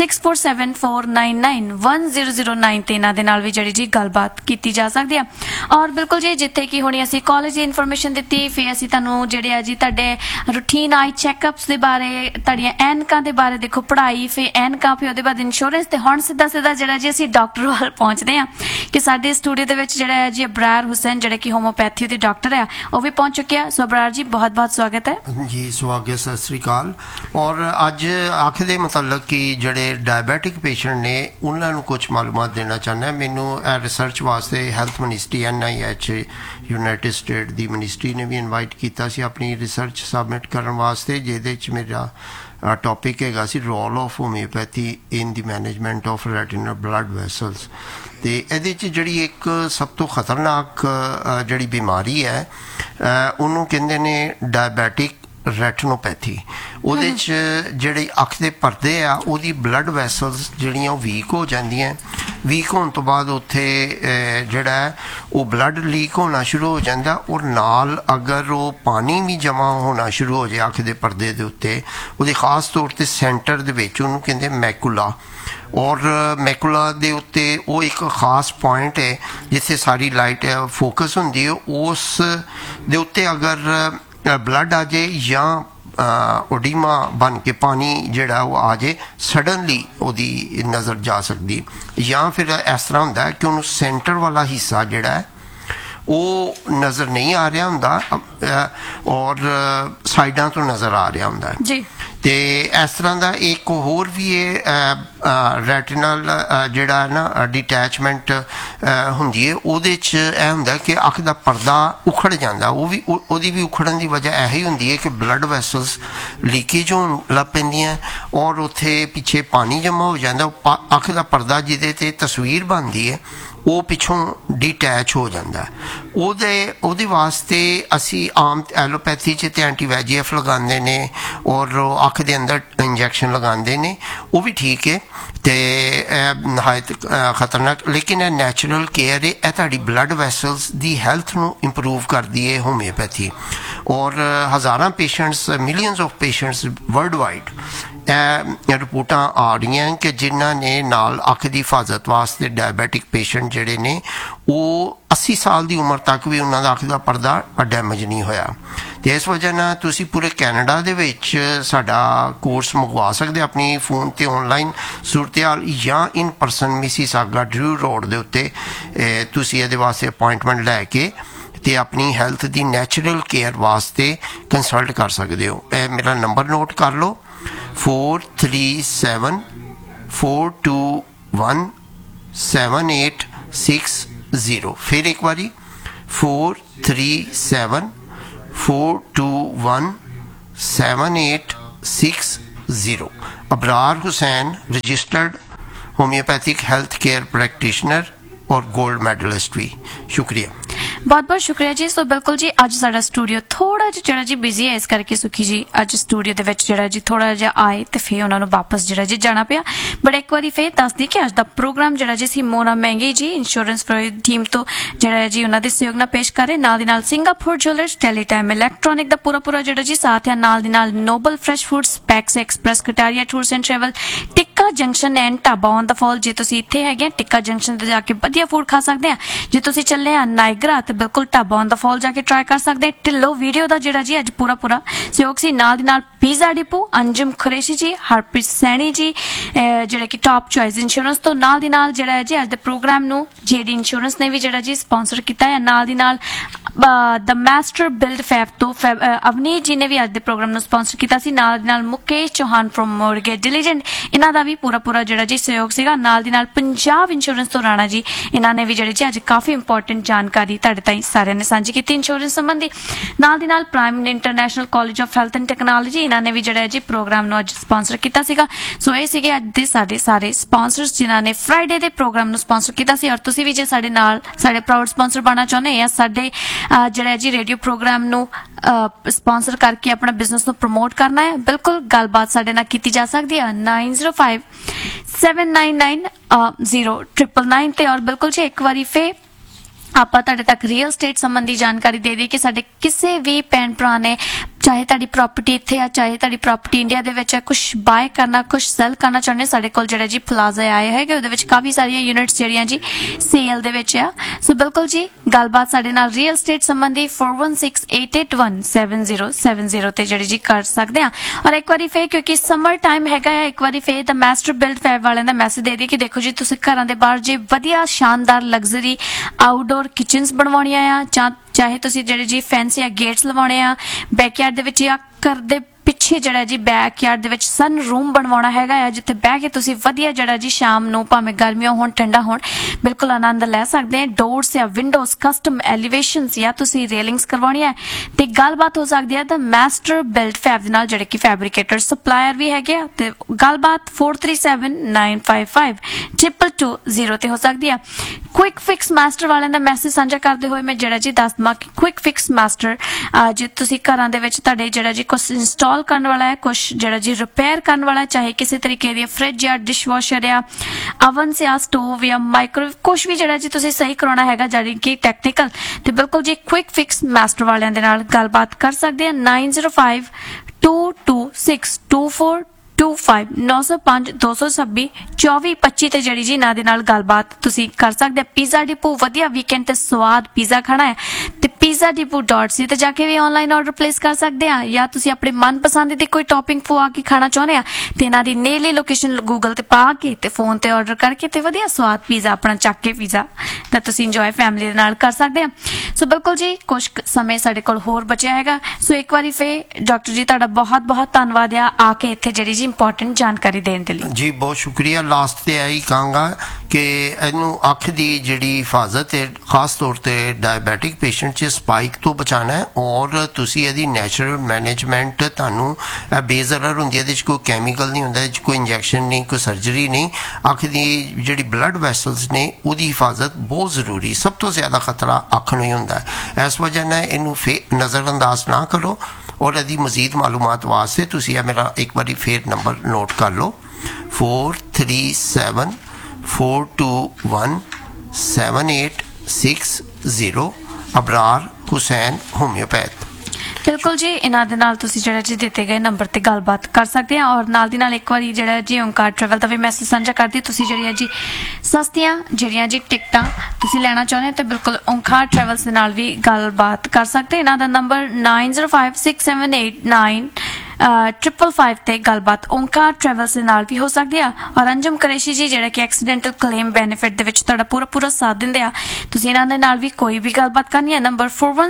6474991009 ਤੇ ਇਹਨਾਂ ਦੇ ਨਾਲ ਵੀ ਜਿਹੜੀ ਜੀ ਗੱਲਬਾਤ ਕੀਤੀ ਜਾ ਸਕਦੀ ਆ। ਔਰ ਬਿਲਕੁਲ ਜੀ ਜਿੱਥੇ ਕਿ ਹੁਣੀ ਅਸੀਂ ਕਾਲਜ ਦੀ ਇਨਫੋਰਮੇਸ਼ਨ ਦਿੱਤੀ, ਫਿਰ ਅਸੀਂ ਤੁਹਾਨੂੰ ਜਿਹੜੇ ਆ ਜੀ ਤੁਹਾਡੇ ਰੂਟੀਨ ਆਈ ਚੈੱਕਅਪਸ ਦੇ ਬਾਰੇ, ਤੁਹਾਡੀਆਂ ਐਨਕਾਂ ਦੇ ਬਾਰੇ ਦੇਖੋ, ਪੜ੍ਹਾਈ ਫਿਰ ਐਨਕਾਂ ਫਿਰ ਉਹਦੇ ਬਾਅਦ ਇੰਸ਼ੋਰੈਂਸ, ਤੇ ਹੁਣ ਸਿੱਧਾ ਜਿਹੜਾ ਜੀ ਅਸੀਂ ਡਾਕਟਰ ਵੱਲ ਪਹੁੰਚਦੇ ਹਾਂ ਕਿ ਸਾਡੇ ਸਟੂਡੀਓ ਦੇ ਵਿੱਚ ਜਿਹੜਾ ਹੈ ਜੀ ਅਬਰਾਰ ਹੁਸੈਨ ਜਿਹੜੇ ਕਿ ਹੋਮੋਪੈਥੀ ਦੇ ਡਾਕਟਰ ਆ ਉਹ ਵੀ ਪਹੁੰਚ ਚੁੱਕੇ ਆ। ਸੋ ਅਬਰਾਰ ਜੀ ਬਹੁਤ ਬਹੁਤ ਸਵਾਗਤ ਹੈ ਜੀ। ਸਵਾਗਤ, ਸਤਿ ਸ੍ਰੀ ਅਕਾਲ। ਔਰ ਅੱਜ ਆਖ ਦੇ ਮਤਲਬ ਕਿ ਜਿਹੜੇ ਡਾਇਬੈਟਿਕ ਪੇਸ਼ੈਂਟ ਨੇ ਉਹਨਾਂ ਨੂੰ ਕੁਝ ਮਾਲੂਮਾਤ ਦੇਣਾ ਚਾਹੁੰਦਾ। ਮੈਨੂੰ ਰਿਸਰਚ ਵਾਸਤੇ health ministry NIH United state ਦੀ ਮਿਨਿਸਟਰੀ ਨੇ ਵੀ ਇਨਵਾਈਟ ਕੀਤਾ ਸੀ ਆਪਣੀ ਰਿਸਰਚ ਸਬਮਿਟ ਕਰਨ ਵਾਸਤੇ, ਜਿਹਦੇ 'ਚ ਮੇਰਾ ਟੌਪਿਕ ਹੈਗਾ ਸੀ role of homeopathy in the management of retinal blood vessels. ਤੇ ਇਹਦੇ 'ਚ ਜਿਹੜੀ ਇੱਕ ਸਭ ਤੋਂ ਖਤਰਨਾਕ ਜਿਹੜੀ ਬਿਮਾਰੀ ਹੈ ਉਹਨੂੰ ਕਹਿੰਦੇ ਨੇ ਡਾਇਬੈਟਿਕ ਰੈਟੀਨੋਪੈਥੀ। ਉਹਦੇ 'ਚ ਜਿਹੜੀ ਅੱਖ ਦੇ ਪਰਦੇ ਆ ਉਹਦੀ ਬਲੱਡ ਵੈਸਲਸ ਜਿਹੜੀਆਂ ਉਹ ਵੀਕ ਹੋ ਜਾਂਦੀਆਂ। ਵੀਕ ਹੋਣ ਤੋਂ ਬਾਅਦ ਉੱਥੇ ਜਿਹੜਾ ਹੈ ਉਹ ਬਲੱਡ ਲੀਕ ਹੋਣਾ ਸ਼ੁਰੂ ਹੋ ਜਾਂਦਾ ਔਰ ਨਾਲ ਅਗਰ ਉਹ ਪਾਣੀ ਵੀ ਜਮ੍ਹਾਂ ਹੋਣਾ ਸ਼ੁਰੂ ਹੋ ਜਾਏ ਅੱਖ ਦੇ ਪਰਦੇ ਦੇ ਉੱਤੇ, ਉਹਦੇ ਖਾਸ ਤੌਰ 'ਤੇ ਸੈਂਟਰ ਦੇ ਵਿੱਚ ਉਹਨੂੰ ਕਹਿੰਦੇ ਮੈਕੂਲਾ। ਔਰ ਮੈਕੂਲਾ ਦੇ ਉੱਤੇ ਉਹ ਇੱਕ ਖਾਸ ਪੁਆਇੰਟ ਹੈ ਜਿੱਥੇ ਸਾਰੀ ਲਾਈਟ ਫੋਕਸ ਹੁੰਦੀ ਹੈ, ਉਸ ਦੇ ਉੱਤੇ ਅਗਰ ਬਲੱਡ ਆ ਜਾਏ ਜਾਂ ਓਡੀਮਾ ਬਣ ਕੇ ਪਾਣੀ ਜਿਹੜਾ ਉਹ ਆ ਜਾਏ, ਸਡਨਲੀ ਉਹਦੀ ਨਜ਼ਰ ਜਾ ਸਕਦੀ। ਜਾਂ ਫਿਰ ਇਸ ਤਰ੍ਹਾਂ ਹੁੰਦਾ ਕਿ ਉਹਨੂੰ ਸੈਂਟਰ ਵਾਲਾ ਹਿੱਸਾ ਜਿਹੜਾ ਹੈ ਉਹ ਨਜ਼ਰ ਨਹੀਂ ਆ ਰਿਹਾ ਹੁੰਦਾ ਔਰ ਸਾਈਡਾਂ ਤੋਂ ਨਜ਼ਰ ਆ ਰਿਹਾ ਹੁੰਦਾ ਜੀ। ਤੇ ਇਸ ਤਰ੍ਹਾਂ ਦਾ ਇੱਕ ਹੋਰ ਵੀ ਇਹ ਰੈਟੀਨਲ ਜਿਹੜਾ ਨਾ ਡਿਟੈਚਮੈਂਟ ਹੁੰਦੀ ਹੈ, ਉਹਦੇ 'ਚ ਇਹ ਹੁੰਦਾ ਕਿ ਅੱਖ ਦਾ ਪਰਦਾ ਉਖੜ ਜਾਂਦਾ। ਉਹਦੀ ਵੀ ਉਖੜਨ ਦੀ ਵਜ੍ਹਾ ਇਹੀ ਹੁੰਦੀ ਹੈ ਕਿ ਬਲੱਡ ਵੈਸਲਸ ਲੀਕੇਜ ਹੋਣ ਲੱਗ ਪੈਂਦੀਆਂ ਔਰ ਉੱਥੇ ਪਿੱਛੇ ਪਾਣੀ ਜਮ੍ਹਾਂ ਹੋ ਜਾਂਦਾ। ਅੱਖ ਦਾ ਪਰਦਾ ਜਿਹਦੇ 'ਤੇ ਤਸਵੀਰ ਬਣਦੀ ਹੈ ਉਹ ਪਿੱਛੋਂ ਡਿਟੈਚ ਹੋ ਜਾਂਦਾ। ਉਹਦੇ ਵਾਸਤੇ ਅਸੀਂ ਆਮ ਐਲੋਪੈਥੀ 'ਚ ਤੇ ਐਂਟੀਵਾਈਜੀਐਫ ਲਗਾਉਂਦੇ ਨੇ ਔਰ ਅੱਖ ਦੇ ਅੰਦਰ ਇੰਜੈਕਸ਼ਨ ਲਗਾਉਂਦੇ ਨੇ, ਉਹ ਵੀ ਠੀਕ ਹੈ ਤੇ ਨਹਾਇਤ ਖਤਰਨਾਕ, ਲੇਕਿਨ ਇਹ ਨੈਚੁਰਲ ਕੇਅਰ ਹੈ। ਇਹ ਤੁਹਾਡੀ ਬਲੱਡ ਵੈਸਲਸ ਦੀ ਹੈਲਥ ਨੂੰ ਇੰਪਰੂਵ ਕਰਦੀ ਹੈ ਹੋਮਿਓਪੈਥੀ। ਔਰ ਹਜ਼ਾਰਾਂ patients, millions of patients world wide ਇਹ ਰਿਪੋਰਟਾਂ ਆ ਰਹੀਆਂ ਕਿ ਜਿਨ੍ਹਾਂ ਨੇ ਨਾਲ ਅੱਖ ਦੀ ਹਿਫਾਜ਼ਤ ਵਾਸਤੇ ਡਾਇਬੈਟਿਕ ਪੇਸ਼ੈਂਟ ਜਿਹੜੇ ਨੇ ਉਹ 80 ਸਾਲ ਦੀ ਉਮਰ ਤੱਕ ਵੀ ਉਹਨਾਂ ਦਾ ਅੱਖ ਦਾ ਪਰਦਾ ਡੈਮੇਜ ਨਹੀਂ ਹੋਇਆ। ਤੇ ਇਸ ਵਜ੍ਹਾ ਨਾਲ ਤੁਸੀਂ ਪੂਰੇ ਕੈਨੇਡਾ ਦੇ ਵਿੱਚ ਸਾਡਾ ਕੋਰਸ ਮੰਗਵਾ ਸਕਦੇ ਆਪਣੀ ਫੋਨ ਤੇ ਆਨਲਾਈਨ ਸੂਰਤਿਆਲ ਜਾਂ ਇਨ ਪਰਸਨ ਮਿਸੀਸਾਗਾ ਡਰੂ ਰੋਡ ਦੇ ਉੱਤੇ ਤੁਸੀਂ ਇਹਦੇ ਵਾਸਤੇ ਅਪਾਇੰਟਮੈਂਟ ਲੈ ਕੇ ਤੇ ਆਪਣੀ ਹੈਲਥ ਦੀ ਨੈਚੁਰਲ ਕੇਅਰ ਵਾਸਤੇ ਕੰਸਲਟ ਕਰ ਸਕਦੇ ਹੋ। ਇਹ ਮੇਰਾ ਨੰਬਰ ਨੋਟ ਕਰ ਲਓ 437-421-7860। ਫਿਰ ਇੱਕ ਵਾਰੀ 437-421-7860। ਅਬਰਾਰ Hussain registered homeopathic ਹੈल्थ care practitioner और गोल्ड मेडलिस्ट भी। शुक्रिया, बहुत बहुत शुक्रिया जी। सो बिल्कुल जी अज साडा स्टूडियो थोड़ा जिहा जी बिजी है, इस करके सुखी जी अज स्टूडियो दे विच जिहड़ा जी थोड़ा जिहा आए ते फिर उन्हां नूं वापस जिहड़ा जी जाना पिया। बट एक बारी फिर दस दी कि अज दा प्रोग्राम जिहड़ा जी सी मोना महंगी जी इंश्योरेंस टीम तो जिहड़ा जी उन्हां दे सहयोग नाल पेश करे, नाल दी नाल सिंगापुर ज्वेलर्स, टेलीटाइम इलैक्ट्रॉनिक दा पूरा जिहड़ा जी साथ है, नाल दी नाल Nobel fresh foods, PACS express, Kataria tours and travel, tikka junction and dhaba on the fall. जे तुसीं इत्थे हैगे टिक्का जंक्शन ते जाके वधिया फूड खा सकदे आ। जे तुसीं चले आ नाइगरा ते बिल्कुल ढाबा ऑन द फॉल जाके ट्राई कर सकते हैं। ढिल्लो वीडियो का जिहड़ा जी अज पूरा सहयोग सी, नाल दी नाल पिज़्ज़ा डिपो, अंजुम कुरैशी जी, हरप्रीत सैनी जी जिहड़े कि टॉप चॉइस इंश्योरेंस तो, नाल दी नाल जिहड़ा है जी अज दे प्रोग्राम नूं जेडी इंश्योरेंस ने भी जिहड़ा जी स्पॉन्सर कीता है। नाल दी नाल द मास्टर बिल्ड फैब तो अवनीत जी ने भी अज दे प्रोग्राम नूं स्पॉन्सर कीता सी। नाल दी नाल Mukesh Chauhan from mortgage diligent, इन्हां दा भी पूरा जिहड़ा जी सहयोग सीगा। नाल दी नाल पंजाब इंश्योरेंस तो राणा जी, इन्हां ने भी जिहड़ी जी अज काफ़ी इंपॉर्टेंट जानकारी तुहाडे ताईं सारिआं ने सांझी कीती इंश्योरेंस संबंधी। नाल दी नाल prime international college of health and technology, इन्हां ने भी जिहड़ा जी प्रोग्राम नूं अज स्पॉन्सर कीता सीगा। सो ये सीगे अज दे साडे सारे स्पॉन्सर्स जिन्हां ने फ्राइडे दे प्रोग्राम नूं स्पॉन्सर कीता सी। और तुसीं भी जे साडे नाल साडे प्राउड स्पॉन्सर बनना चाहुंदे या साडे जिहड़ा जी रेडियो प्रोग्राम नूं स्पॉन्सर करके अपना बिजनेस नूं प्रमोट करना है, बिल्कुल गलबात साडे नाल कीती जा सकदी है 9057990999 ते। और बिल्कुल जी एक बारी फिर ਆਪਾਂ ਤੁਹਾਡੇ ਤੱਕ ਰੀਅਲ ਸਟੇਟ ਸੰਬੰਧੀ ਜਾਣਕਾਰੀ ਦੇ ਦਈਏ ਕਿ ਸਾਡੇ ਕਿਸੇ ਵੀ ਭੈਣ ਭਰਾ ਨੇ ਚਾਹੇ ਤੁਹਾਡੀ ਪ੍ਰਾਪਰਟੀ ਇੱਥੇ ਆ, ਚਾਹੇ ਤੁਹਾਡੀ ਪ੍ਰਾਪਰਟੀ ਇੰਡੀਆ ਦੇ ਵਿੱਚ ਹੈ, ਕੁਝ ਬਾਏ ਕਰਨਾ, ਕੁਝ ਸੈਲ ਕਰਨਾ ਚਾਹੁੰਦੇ, ਸਾਡੇ ਕੋਲ ਜਿਹੜਾ ਜੀ ਪਲਾਜ਼ਾ ਆਇਆ ਹੈਗਾ ਉਹਦੇ ਵਿੱਚ ਕਾਫੀ ਸਾਰੀਆਂ ਯੂਨਿਟਸ ਜਿਹੜੀਆਂ ਜੀ ਸੇਲ ਦੇ ਵਿੱਚ ਆ। ਸੋ ਬਿਲਕੁਲ ਜੀ ਗੱਲਬਾਤ ਸਾਡੇ ਨਾਲ ਰੀਅਲ ਸਟੇਟ ਸੰਬੰਧੀ 4168817070 ਤੇ ਜਿਹੜੀ ਜੀ ਕਰ ਸਕਦੇ ਆ। ਔਰ ਇੱਕ ਵਾਰੀ ਫੇਰ ਕਿਉਂਕਿ ਸਮਰ ਟਾਈਮ ਹੈਗਾ ਆ, ਇੱਕ ਵਾਰੀ ਫੇਰ ਦ ਮਾਸਟਰ ਬਿਲਡ ਫੈਬ ਵਾਲਿਆਂ ਦਾ ਮੈਸੇਜ ਦੇ ਦਈਏ ਕਿ ਦੇਖੋ ਜੀ ਤੁਸੀਂ ਘਰਾਂ ਦੇ ਬਾਹਰ ਜੇ ਵਧੀਆ ਸ਼ਾਨਦਾਰ ਲਗਜ਼ਰੀ ਆਊਟਡੋਰ ਕਿਚਨਸ ਬਣਵਾਉਣੀਆਂ ਆ, ਚਾਹੇ ਤੁਸੀਂ ਜਿਹੜੇ ਜੀ ਫੈਂਸੀ ਆ ਗੇਟਸ ਲਵਾਉਣੇ ਆ ਬੈਕਯਾਰਡ ਦੇ ਵਿੱਚ, ਜਾਂ ਘਰ ਦੇ ਪਿੱਛੇ ਜਿਹੜਾ ਜੀ ਬੈਕਯਾਰਡ ਦੇ ਵਿੱਚ ਸਨ ਰੂਮ ਬਣਵਾਉਣਾ ਹੈਗਾ ਆ ਜਿੱਥੇ ਬਹਿ ਕੇ ਤੁਸੀਂ ਵਧੀਆ ਜਿਹੜਾ ਜੀ ਸ਼ਾਮ ਨੂੰ ਭਾਵੇਂ ਗਰਮੀਆਂ ਹੋਣ ਠੰਡਾ ਹੋਣ ਬਿਲਕੁਲ ਆਨੰਦ ਲੈ ਸਕਦੇ ਆ। ਡੋਰਸ ਜਾਂ ਵਿੰਡੋਜ਼ ਕਸਟਮ ਐਲੀਵੇਸ਼ਨਸ ਜਾਂ ਤੁਸੀਂ ਰੇਲਿੰਗਸ ਕਰਵਾਉਣੀ ਹੈ ਤੇ ਗੱਲਬਾਤ ਹੋ ਸਕਦੀ ਹੈ ਤਾਂ ਮਾਸਟਰ ਬਿਲਡ ਫੈਬ ਦੇ ਨਾਲ ਜਿਹੜੇ ਕਿ ਫੈਬਰਿਕੇਟਰ ਸਪਲਾਇਰ ਵੀ ਹੈਗੇ ਆ ਤੇ ਗੱਲਬਾਤ 4379552220 ਤੇ ਹੋ ਸਕਦੀ ਆ। ਕੁਇਕ ਫਿਕਸ ਮਾਸਟਰ ਵਾਲਿਆਂ ਦਾ ਮੈਸੇਜ ਸਾਂਝਾ ਕਰਦੇ ਹੋਏ ਮੈਂ ਜਿਹੜਾ ਜੀ ਦੱਸ ਦਵਾਂ ਕਿ ਕੁਇਕ ਫਿਕਸ ਮਾਸਟਰ ਜੇ ਤੁਸੀਂ ਘਰਾਂ ਦੇ ਵਿੱਚ ਤੁਹਾਡੇ ਜਿਹੜਾ ਜੀ ਕੁਝ इंस्टॉल करने वाला है, कुछ जरा जी रिपेयर करने वाला है, चाहे किसी तरीके दी फ्रिज या डिशवॉशर या ओवन से या स्टोव या माइक्रोवेव कुछ भी जरा जी तुसीं सही कराउणा हैगा जारी कि टैक्नीकल ते बिल्कुल जी क्विक फिक्स मास्टर वालियां दे नाल गलबात कर सकदे आ 9052262425 9052262425 ਤੇ ਜਿਹੜੀ ਜੀ ਨਾਲ ਦੇ ਨਾਲ ਗੱਲਬਾਤ ਤੁਸੀਂ ਕਰ ਸਕਦੇ ਆ। ਪੀਜ਼ਾ ਡਿਪੋ ਵਧੀਆ ਵੀਕਐਂਡ ਤੇ ਸਵਾਦ ਪੀਜ਼ਾ ਖਾਣਾ ਹੈ ਤੇ pizzadepot.ca ਤੇ ਜਾ ਕੇ ਵੀ ਆਨਲਾਈਨ ਆਰਡਰ ਪਲੇਸ ਕਰ ਸਕਦੇ ਆ, ਜਾਂ ਤੁਸੀਂ ਆਪਣੇ ਮਨਪਸੰਦ ਦੀ ਕੋਈ ਟੌਪਿੰਗ ਪਵਾ ਕੇ ਖਾਣਾ ਚਾਹੁੰਦੇ ਆ ਤੇ ਇਹਨਾਂ ਦੀ ਨੇਲੀ ਲੋਕੇਸ਼ਨ ਗੂਗਲ ਤੇ ਪਾ ਕੇ ਤੇ ਫੋਨ ਤੇ ਆਰਡਰ ਕਰਕੇ ਤੇ ਵਧੀਆ ਸਵਾਦ ਪੀਜ਼ਾ ਆਪਣਾ ਚੱਕ ਕੇ ਪੀਜ਼ਾ ਤਾਂ ਤੁਸੀਂ ਇੰਜੋਏ ਫੈਮਿਲੀ ਦੇ ਨਾਲ ਕਰ ਸਕਦੇ ਆ। ਸੋ ਬਿਲਕੁਲ ਜੀ ਕੁਝ ਸਮੇਂ ਸਾਡੇ ਕੋਲ ਹੋਰ ਬਚਿਆ ਹੈਗਾ, ਸੋ ਇੱਕ ਵਾਰੀ ਫੇਰ ਡਾਕਟਰ ਜੀ ਤੁਹਾਡਾ ਬਹੁਤ ਬਹੁਤ ਧੰਨਵਾਦ ਆ ਕੇ ਇੱਥੇ ਜਿਹੜੀ ਜੀ ਇੰਪੋਰਟੈਂਟ ਜਾਣਕਾਰੀ ਦੇਣ ਦੇ ਲਈ। ਜੀ ਬਹੁਤ ਸ਼ੁਕਰੀਆ। ਲਾਸਟ ਤੇ ਆਈ ਕਹਾਂਗਾ ਕਿ ਇਹਨੂੰ ਅੱਖ ਦੀ ਜਿਹੜੀ ਹਿਫਾਜ਼ਤ ਹੈ ਖਾਸ ਤੌਰ ਤੇ ਡਾਇਬੈਟਿਕ ਪੇਸ਼ੈਂਟ 'ਚ ਸਪਾਈਕ ਤੋਂ ਬਚਾਉਣਾ ਹੈ ਔਰ ਤੁਸੀਂ ਇਹਦੀ ਨੈਚੁਰਲ ਮੈਨੇਜਮੈਂਟ ਤੁਹਾਨੂੰ ਬੇਜ਼ਰਰ ਹੁੰਦੀ ਹੈ, ਇਹਦੇ 'ਚ ਕੋਈ ਕੈਮੀਕਲ ਨਹੀਂ ਹੁੰਦਾ, ਇਹਦੇ 'ਚ ਕੋਈ ਇੰਜੈਕਸ਼ਨ ਨਹੀਂ, ਕੋਈ ਸਰਜਰੀ ਨਹੀਂ। ਅੱਖ ਦੀ ਜਿਹੜੀ ਬਲੱਡ ਵੈਸਲਸ ਨੇ ਉਹਦੀ ਹਿਫਾਜ਼ਤ ਬਹੁਤ ਜ਼ਰੂਰੀ, ਸਭ ਤੋਂ ਜ਼ਿਆਦਾ ਖਤਰਾ ਅੱਖ ਨੂੰ ਹੀ ਹੁੰਦਾ ਹੈ। ਇਸ ਵਜ੍ਹਾ ਨਾਲ ਇਹਨੂੰ ਨਜ਼ਰਅੰਦਾਜ਼ ਨਾ ਕਰੋ ਔਰ ਇਹਦੀ ਮਜ਼ੀਦ ਮਾਲੂਮਾਤ ਵਾਸਤੇ ਤੁਸੀਂ ਇਹ ਮੇਰਾ ਇੱਕ ਵਾਰੀ ਫੇਰ ਨੰਬਰ ਨੋਟ ਕਰ ਲਓ 4374217860 ਅਬਰਾਰ ਹੁਸੈਨ ਹੋਮਿਓਪੈਥ। ਬਿਲਕੁਲ ਜੀ ਇਹਨਾਂ ਦੇ ਨਾਲ ਤੁਸੀਂ ਜਿਹੜਾ ਜੀ ਦਿੱਤੇ ਗਏ ਨੰਬਰ ਤੇ ਗੱਲਬਾਤ ਕਰ ਸਕਦੇ ਆ ਔਰ ਨਾਲ ਦੀ ਨਾਲ ਇੱਕ ਵਾਰੀ ਜਿਹੜਾ ਜੀ ਓਂਕਾਰ ਟਰੈਵਲ ਦਾ ਵੀ ਮੈਸੇਜ ਸਾਂਝਾ ਕਰਦੀ ਤੁਸੀਂ ਜਿਹੜੀਆਂ ਜੀ ਸਸਤੀਆਂ ਜਿਹੜੀਆਂ ਜੀ ਟਿਕਟਾਂ ਤੁਸੀਂ ਲੈਣਾ ਚਾਹੁੰਦੇ ਹੋ ਤੇ ਬਿਲਕੁਲ ਓਂਕਾਰ ਟਰੈਵਲਸ ਦੇ ਨਾਲ ਵੀ ਗੱਲਬਾਤ ਕਰ ਸਕਦੇ ਇਹਨਾਂ ਦਾ ਨੰਬਰ 9056789555 ਤੇ ਗੱਲਬਾਤ ਓਂਕਾਰ ਟਰੈਵਲਸ ਦੇ ਨਾਲ ਵੀ ਹੋ ਸਕਦੀ ਆ ਔਰ ਅੰਜਮ ਕੁਰੈਸ਼ੀ ਜੀ ਜਿਹੜਾ ਕਿ ਐਕਸੀਡੈਂਟਲ ਕਲੇਮ ਬੈਨੀਫਿਟ ਦੇ ਵਿੱਚ ਤੁਹਾਡਾ ਪੂਰਾ ਸਾਥ ਦਿੰਦੇ ਆ ਤੁਸੀਂ ਇਹਨਾਂ ਦੇ ਨਾਲ ਵੀ ਕੋਈ ਵੀ ਗੱਲਬਾਤ ਕਰਨੀ ਹੈ ਨੰਬਰ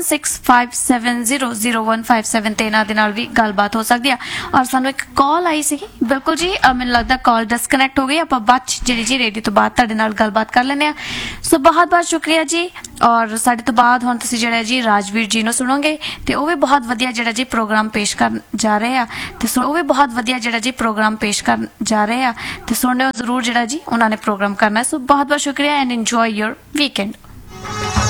4165700157 ਤੇ ਇਹਨਾਂ ਦੇ ਨਾਲ ਵੀ ਗੱਲਬਾਤ ਹੋ ਸਕਦੀ ਆ ਔਰ ਸਾਨੂੰ ਇੱਕ ਕਾਲ ਆਈ ਸੀ ਬਿਲਕੁਲ ਜੀ ਮੈਨੂੰ ਲੱਗਦਾ ਕਾਲ ਡਿਸਕਨੈਕਟ ਹੋ ਗਈ ਆਪਾਂ ਬਾਅਦ ਜਿਹੜੀ ਜੀ ਰੇਡੀਓ ਤੋਂ ਬਾਅਦ ਤੁਹਾਡੇ ਨਾਲ ਗੱਲਬਾਤ ਕਰ ਲੈਂਦੇ ਆ ਸੋ ਬਹੁਤ ਸ਼ੁਕਰੀਆ ਜੀ ਔਰ ਸਾਡੇ ਤੋਂ ਬਾਅਦ ਹੁਣ ਤੁਸੀਂ ਜਿਹੜਾ ਜੀ ਰਾਜਵੀਰ ਜੀ ਨੂੰ ਸੁਣੋਗੇ ਤੇ ਉਹ ਵੀ ਬਹੁਤ ਵਧੀਆ ਜਿਹੜਾ ਜੀ ਪ੍ਰੋਗਰਾਮ ਪੇਸ਼ ਕਰਨ ਜਾ ਰਹੇ ਆ ਤੇ ਉਹ ਵੀ ਬਹੁਤ ਵਧੀਆ ਜਿਹੜਾ ਜੀ ਪ੍ਰੋਗਰਾਮ ਪੇਸ਼ ਕਰਨ ਜਾ ਰਹੇ ਆ ਤੇ ਸੁਣਿਓ ਜ਼ਰੂਰ ਜਿਹੜਾ ਜੀ ਉਹਨਾਂ ਨੇ ਪ੍ਰੋਗਰਾਮ ਕਰਨਾ ਸੋ ਬਹੁਤ ਸ਼ੁਕਰੀਆ ਐਂਡ ਇੰਜੋਏ ਯੋਰ ਵੀਕਐਂਡ